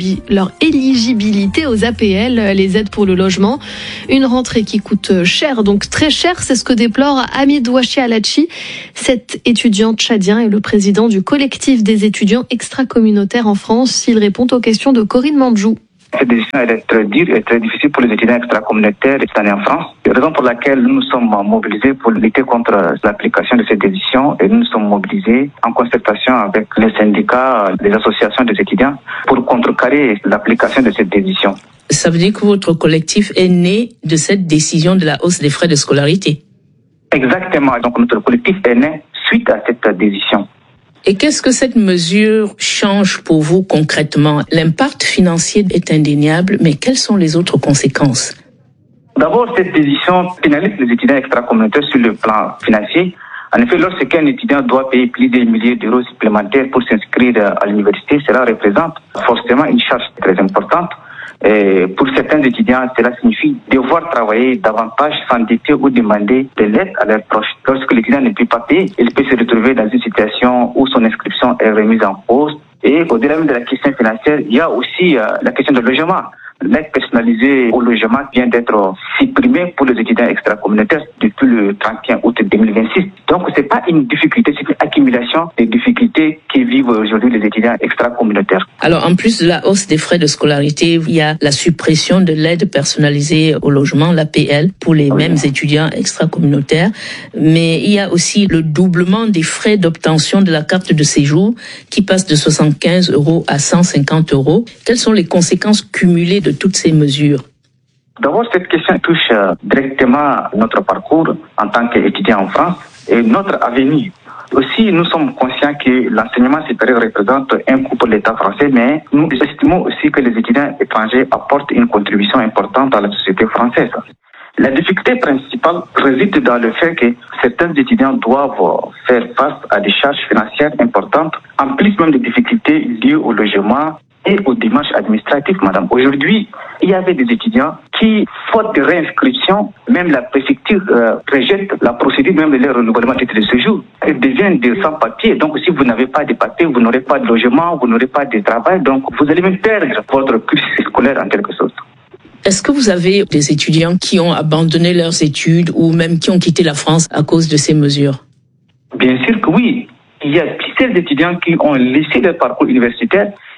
éligibilité aux A P L, les aides pour le logement. Une rentrée qui coûte cher, donc très cher. C'est ce que déplore Hamid Ouachi Alachi. Cet étudiant tchadien est le président du collectif des étudiants extracommunautaires en France. Il répond aux questions de Corinne Mandjou. Cette décision elle est très dure et très difficile pour les étudiants extracommunautaires cette année en France. C'est la raison pour laquelle nous nous sommes mobilisés pour lutter contre l'application de cette décision et nous nous sommes mobilisés en concertation avec les syndicats, les associations des étudiants pour contrecarrer l'application de cette décision. Ça veut dire que votre collectif est né de cette décision de la hausse des frais de scolarité? Exactement. Donc notre collectif est né suite à cette décision. Et qu'est-ce que cette mesure change pour vous concrètement? L'impact financier est indéniable, mais quelles sont les autres conséquences? D'abord, cette décision pénalise les étudiants extracommunautaires sur le plan financier. En effet, lorsqu'un étudiant doit payer plus de milliers d'euros supplémentaires pour s'inscrire à l'université, cela représente forcément une charge très importante. Et pour certains étudiants, cela signifie devoir travailler davantage, s'endetter ou demander de l'aide à leurs proches. Lorsque l'étudiant ne peut pas payer, il peut se retrouver dans une situation où son inscription est remise en cause. Et au-delà même de la question financière, il y a aussi euh, la question du logement. L'aide personnalisée au logement vient d'être supprimée pour les étudiants extracommunautaires depuis le trente et un août deux mille vingt-six. Donc, c'est pas une difficulté, c'est une accumulation des difficultés qui vivent aujourd'hui les étudiants extracommunautaires. Alors, en plus de la hausse des frais de scolarité, il y a la suppression de l'aide personnalisée au logement, l'A P L, pour les oui. mêmes étudiants extracommunautaires. Mais il y a aussi le doublement des frais d'obtention de la carte de séjour qui passe de soixante-quinze euros à cent cinquante euros. Quelles sont les conséquences cumulées de toutes ces mesures? D'abord, cette question touche directement notre parcours en tant qu'étudiant en France et notre avenir. Aussi, nous sommes conscients que l'enseignement supérieur représente un coût pour l'État français, mais nous estimons aussi que les étudiants étrangers apportent une contribution importante à la société française. La difficulté principale réside dans le fait que certains étudiants doivent faire face à des charges financières importantes, en plus même des difficultés liées au logement et aux démarches administratives, madame. Aujourd'hui, il y avait des étudiants qui, faute de réinscription, même la préfecture euh, rejette la procédure même de leur renouvellement de titre de séjour. Ils deviennent des sans-papiers. Donc, si vous n'avez pas de papiers, vous n'aurez pas de logement, vous n'aurez pas de travail. Donc, vous allez même perdre votre cursus scolaire en quelque sorte. Est-ce que vous avez des étudiants qui ont abandonné leurs études ou même qui ont quitté la France à cause de ces mesures? Bien sûr que oui. Il y a plusieurs étudiants qui ont laissé leur parcours universitaire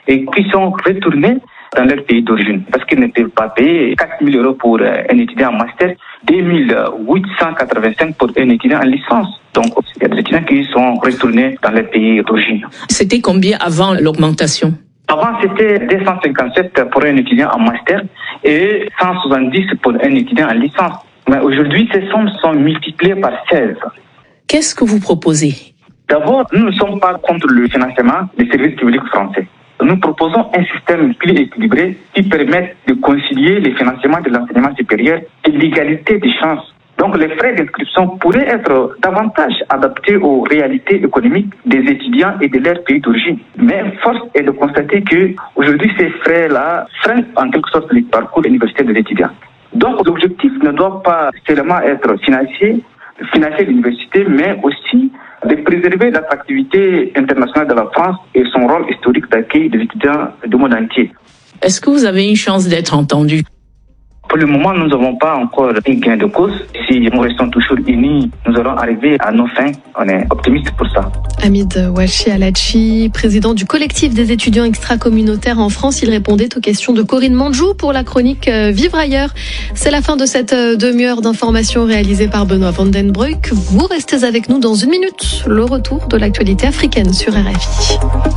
et qui sont retournés dans leur pays d'origine parce qu'ils ne peuvent pas payer quatre mille euros pour un étudiant en master, deux mille huit cent quatre-vingt-cinq pour un étudiant en licence. Donc, il y a des étudiants qui sont retournés dans leur pays d'origine. C'était combien avant l'augmentation? Avant, c'était deux cent cinquante-sept pour un étudiant en master et cent soixante-dix pour un étudiant en licence. Mais aujourd'hui, ces sommes sont multipliées par seize. Qu'est-ce que vous proposez? D'abord, nous ne sommes pas contre le financement des services publics français. Nous proposons un système plus équilibré qui permette de concilier le financement de l'enseignement supérieur et l'égalité des chances. Donc les frais d'inscription pourraient être davantage adaptés aux réalités économiques des étudiants et de leur pays d'origine. Mais force est de constater que aujourd'hui ces frais-là freinent en quelque sorte les parcours universitaires des étudiants. Donc l'objectif ne doit pas seulement être financier, financer l'université, mais aussi de préserver l'attractivité internationale de la France et son rôle historique d'accueil des étudiants du monde entier. Est-ce que vous avez une chance d'être entendu? Pour le moment, nous n'avons pas encore un gain de cause. Si nous restons toujours unis, nous allons arriver à nos fins. On est optimiste pour ça. Hamid Ouachi Aladji, président du collectif des étudiants extracommunautaires en France, il répondait aux questions de Corinne Mandjou pour la chronique Vivre ailleurs. C'est la fin de cette demi-heure d'information réalisée par Benoît Vandenbroek. Vous restez avec nous dans une minute. Le retour de l'actualité africaine sur R F I.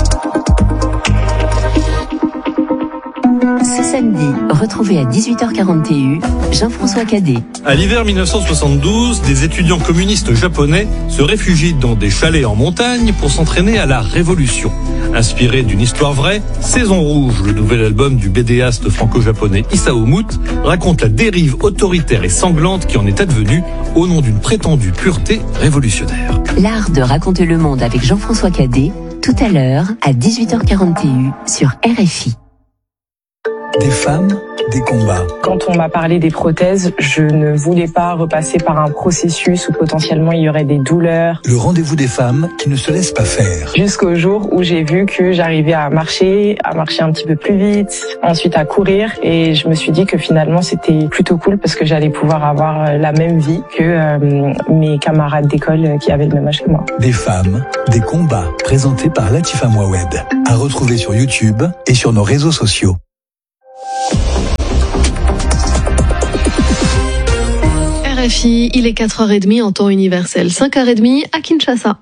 Ce samedi, retrouvez à dix-huit heures quarante et un Jean-François Cadet. À l'hiver mille neuf cent soixante-douze, des étudiants communistes japonais se réfugient dans des chalets en montagne pour s'entraîner à la révolution. Inspiré d'une histoire vraie, Saison Rouge, le nouvel album du bédéaste franco-japonais Isao Mout, raconte la dérive autoritaire et sanglante qui en est advenue au nom d'une prétendue pureté révolutionnaire. L'art de raconter le monde avec Jean-François Cadet, tout à l'heure à dix-huit heures quarante et un sur R F I. Des femmes, des combats. Quand on m'a parlé des prothèses, je ne voulais pas repasser par un processus où potentiellement il y aurait des douleurs. Le rendez-vous des femmes qui ne se laissent pas faire. Jusqu'au jour où j'ai vu que j'arrivais à marcher, à marcher un petit peu plus vite, ensuite à courir. Et je me suis dit que finalement c'était plutôt cool parce que j'allais pouvoir avoir la même vie que euh, mes camarades d'école qui avaient le même âge que moi. Des femmes, des combats, présentés par Latifa Mouawed. À retrouver sur YouTube et sur nos réseaux sociaux. R F I, il est quatre heures trente en temps universel, cinq heures trente à Kinshasa.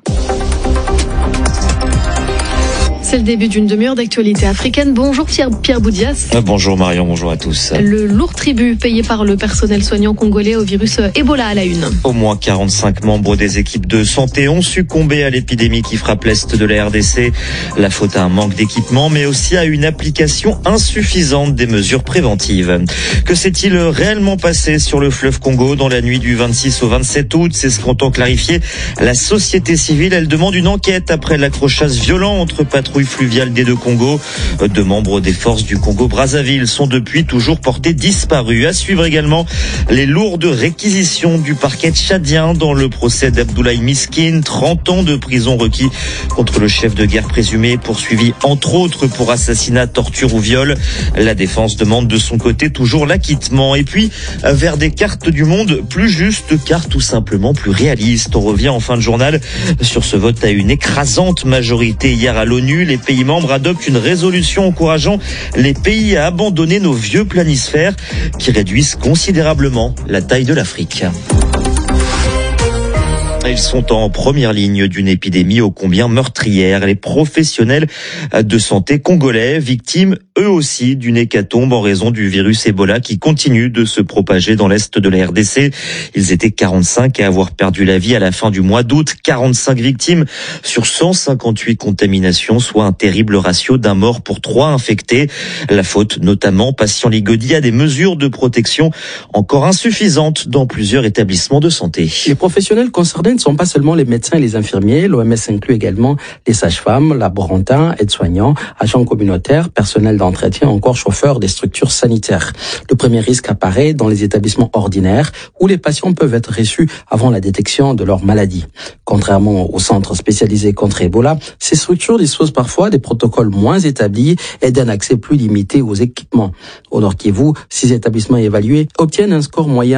C'est le début d'une demi-heure d'actualité africaine. Bonjour Pierre, Pierre Boudias. Bonjour Marion, bonjour à tous. Le lourd tribut payé par le personnel soignant congolais au virus Ebola à la une. Au moins quarante-cinq membres des équipes de santé ont succombé à l'épidémie qui frappe l'est de la R D C. La faute à un manque d'équipement, mais aussi à une application insuffisante des mesures préventives. Que s'est-il réellement passé sur le fleuve Congo dans la nuit du vingt-six au vingt-sept août? C'est ce qu'entend clarifier la société civile. Elle demande une enquête après l'accrochage violent entre patrouilles fluviales des deux Congos. Deux membres des forces du Congo-Brazzaville sont depuis toujours portés disparus. À suivre également les lourdes réquisitions du parquet tchadien dans le procès d'Abdoulaye Miskin. trente ans de prison requis contre le chef de guerre présumé, poursuivi entre autres pour assassinat, torture ou viol. La défense demande de son côté toujours l'acquittement. Et puis, vers des cartes du monde plus justes, car tout simplement plus réalistes. On revient en fin de journal sur ce vote à une écrasante majorité hier à l'ONU. Les pays membres adoptent une résolution encourageant les pays à abandonner nos vieux planisphères qui réduisent considérablement la taille de l'Afrique. Ils sont en première ligne d'une épidémie ô combien meurtrière. Les professionnels de santé congolais, victimes eux aussi d'une hécatombe en raison du virus Ebola qui continue de se propager dans l'est de la R D C. Ils étaient quarante-cinq à avoir perdu la vie à la fin du mois d'août. quarante-cinq victimes sur cent cinquante-huit contaminations, soit un terrible ratio d'un mort pour trois infectés. La faute notamment, patient Ligodi, à des mesures de protection encore insuffisantes dans plusieurs établissements de santé. Les professionnels concernés ne sont pas seulement les médecins et les infirmiers. L'O M S inclut également les sages-femmes, laborantins, aides-soignants, agents communautaires, personnel d'entretien, encore chauffeurs des structures sanitaires. Le premier risque apparaît dans les établissements ordinaires où les patients peuvent être reçus avant la détection de leur maladie. Contrairement aux centres spécialisés contre Ebola, ces structures disposent parfois des protocoles moins établis et d'un accès plus limité aux équipements. Au Nord Kivu, six établissements évalués obtiennent un score moyen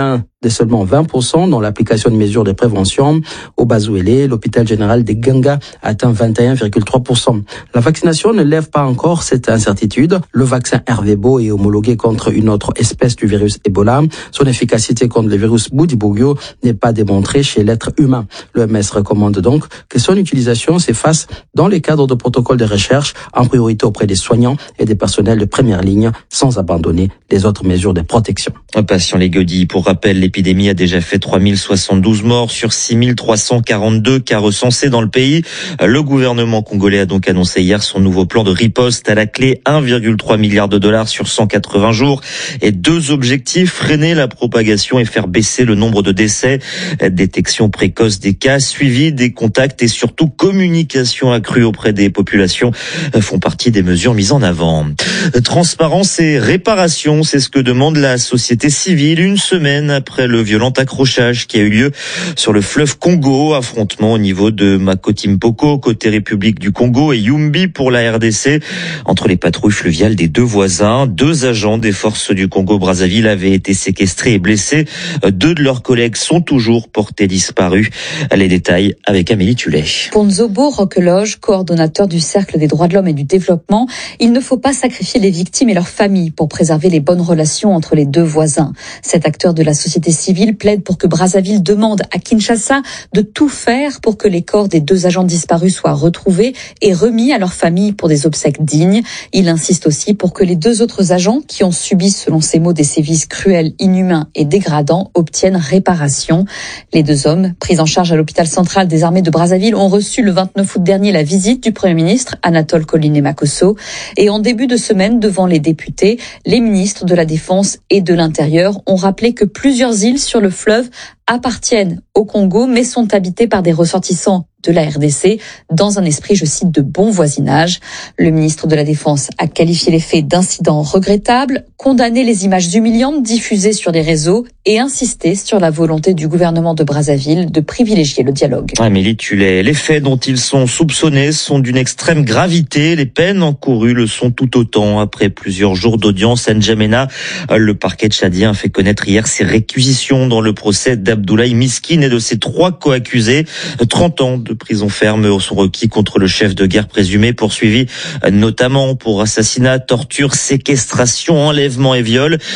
de seulement vingt pour cent dans l'application de mesures de prévention. Au Bazouélé, l'hôpital général des Ganga atteint vingt et un virgule trois pour cent. La vaccination ne lève pas encore cette incertitude. Le vaccin Ervebo est homologué contre une autre espèce du virus Ebola. Son efficacité contre le virus Bundibugyo n'est pas démontrée chez l'être humain. L'O M S recommande donc que son utilisation s'efface dans les cadres de protocoles de recherche, en priorité auprès des soignants et des personnels de première ligne, sans abandonner les autres mesures de protection. Un patient les Godilles. Pour rappel, l'épidémie a déjà fait trois mille soixante-douze morts sur six mille trois cent quarante-deux cas recensés dans le pays. Le gouvernement congolais a donc annoncé hier son nouveau plan de riposte à la clé un virgule trois milliard de dollars sur cent quatre-vingts jours et deux objectifs: freiner la propagation et faire baisser le nombre de décès. Détection précoce des cas, suivi des contacts et surtout communication accrue auprès des populations font partie des mesures mises en avant. Transparence et réparation, c'est ce que demande la société civile une semaine après le violent accrochage qui a eu lieu sur le fleuve Congo. Affrontement au niveau de Makoti-Mpoko, côté République du Congo, et Yumbi pour la R D C. Entre les patrouilles fluviales des deux voisins, deux agents des forces du Congo-Brazzaville avaient été séquestrés et blessés. Deux de leurs collègues sont toujours portés disparus. Les détails avec Amélie Tullet. Pour Nzobo Roqueloge, coordonnateur du Cercle des droits de l'homme et du développement, il ne faut pas sacrifier les victimes et leurs familles pour préserver les bonnes relations entre les deux voisins. Cet acteur de la société civile plaide pour que Brazzaville demande à Kinshasa de tout faire pour que les corps des deux agents disparus soient retrouvés et remis à leurs familles pour des obsèques dignes. Il insiste aussi pour que les deux autres agents qui ont subi, selon ses mots, des sévices cruels, inhumains et dégradants obtiennent réparation. Les deux hommes, pris en charge à l'hôpital central des armées de Brazzaville, ont reçu le vingt-neuf août dernier la visite du Premier ministre Anatole Koliné-Makosso. Et en début de semaine, devant les députés, les ministres de la Défense et de l'Intérieur ont rappelé que plusieurs îles sur le fleuve appartiennent au Congo, mais sont habitées par des ressortissants de la R D C dans un esprit, je cite, de bon voisinage. Le ministre de la Défense a qualifié les faits d'incidents regrettables, condamné les images humiliantes diffusées sur les réseaux et insisté sur la volonté du gouvernement de Brazzaville de privilégier le dialogue. Amélie Tullet, les faits dont ils sont soupçonnés sont d'une extrême gravité. Les peines encourues le sont tout autant. Après plusieurs jours d'audience à N'Djamena, le parquet tchadien a fait connaître hier ses réquisitions dans le procès d'Abdoulaye Miskine et de ses trois co-accusés. trente ans de prison ferme sont requis contre le chef de guerre présumé, poursuivi notamment pour assassinat, torture, séquestration, enlèvement et viol.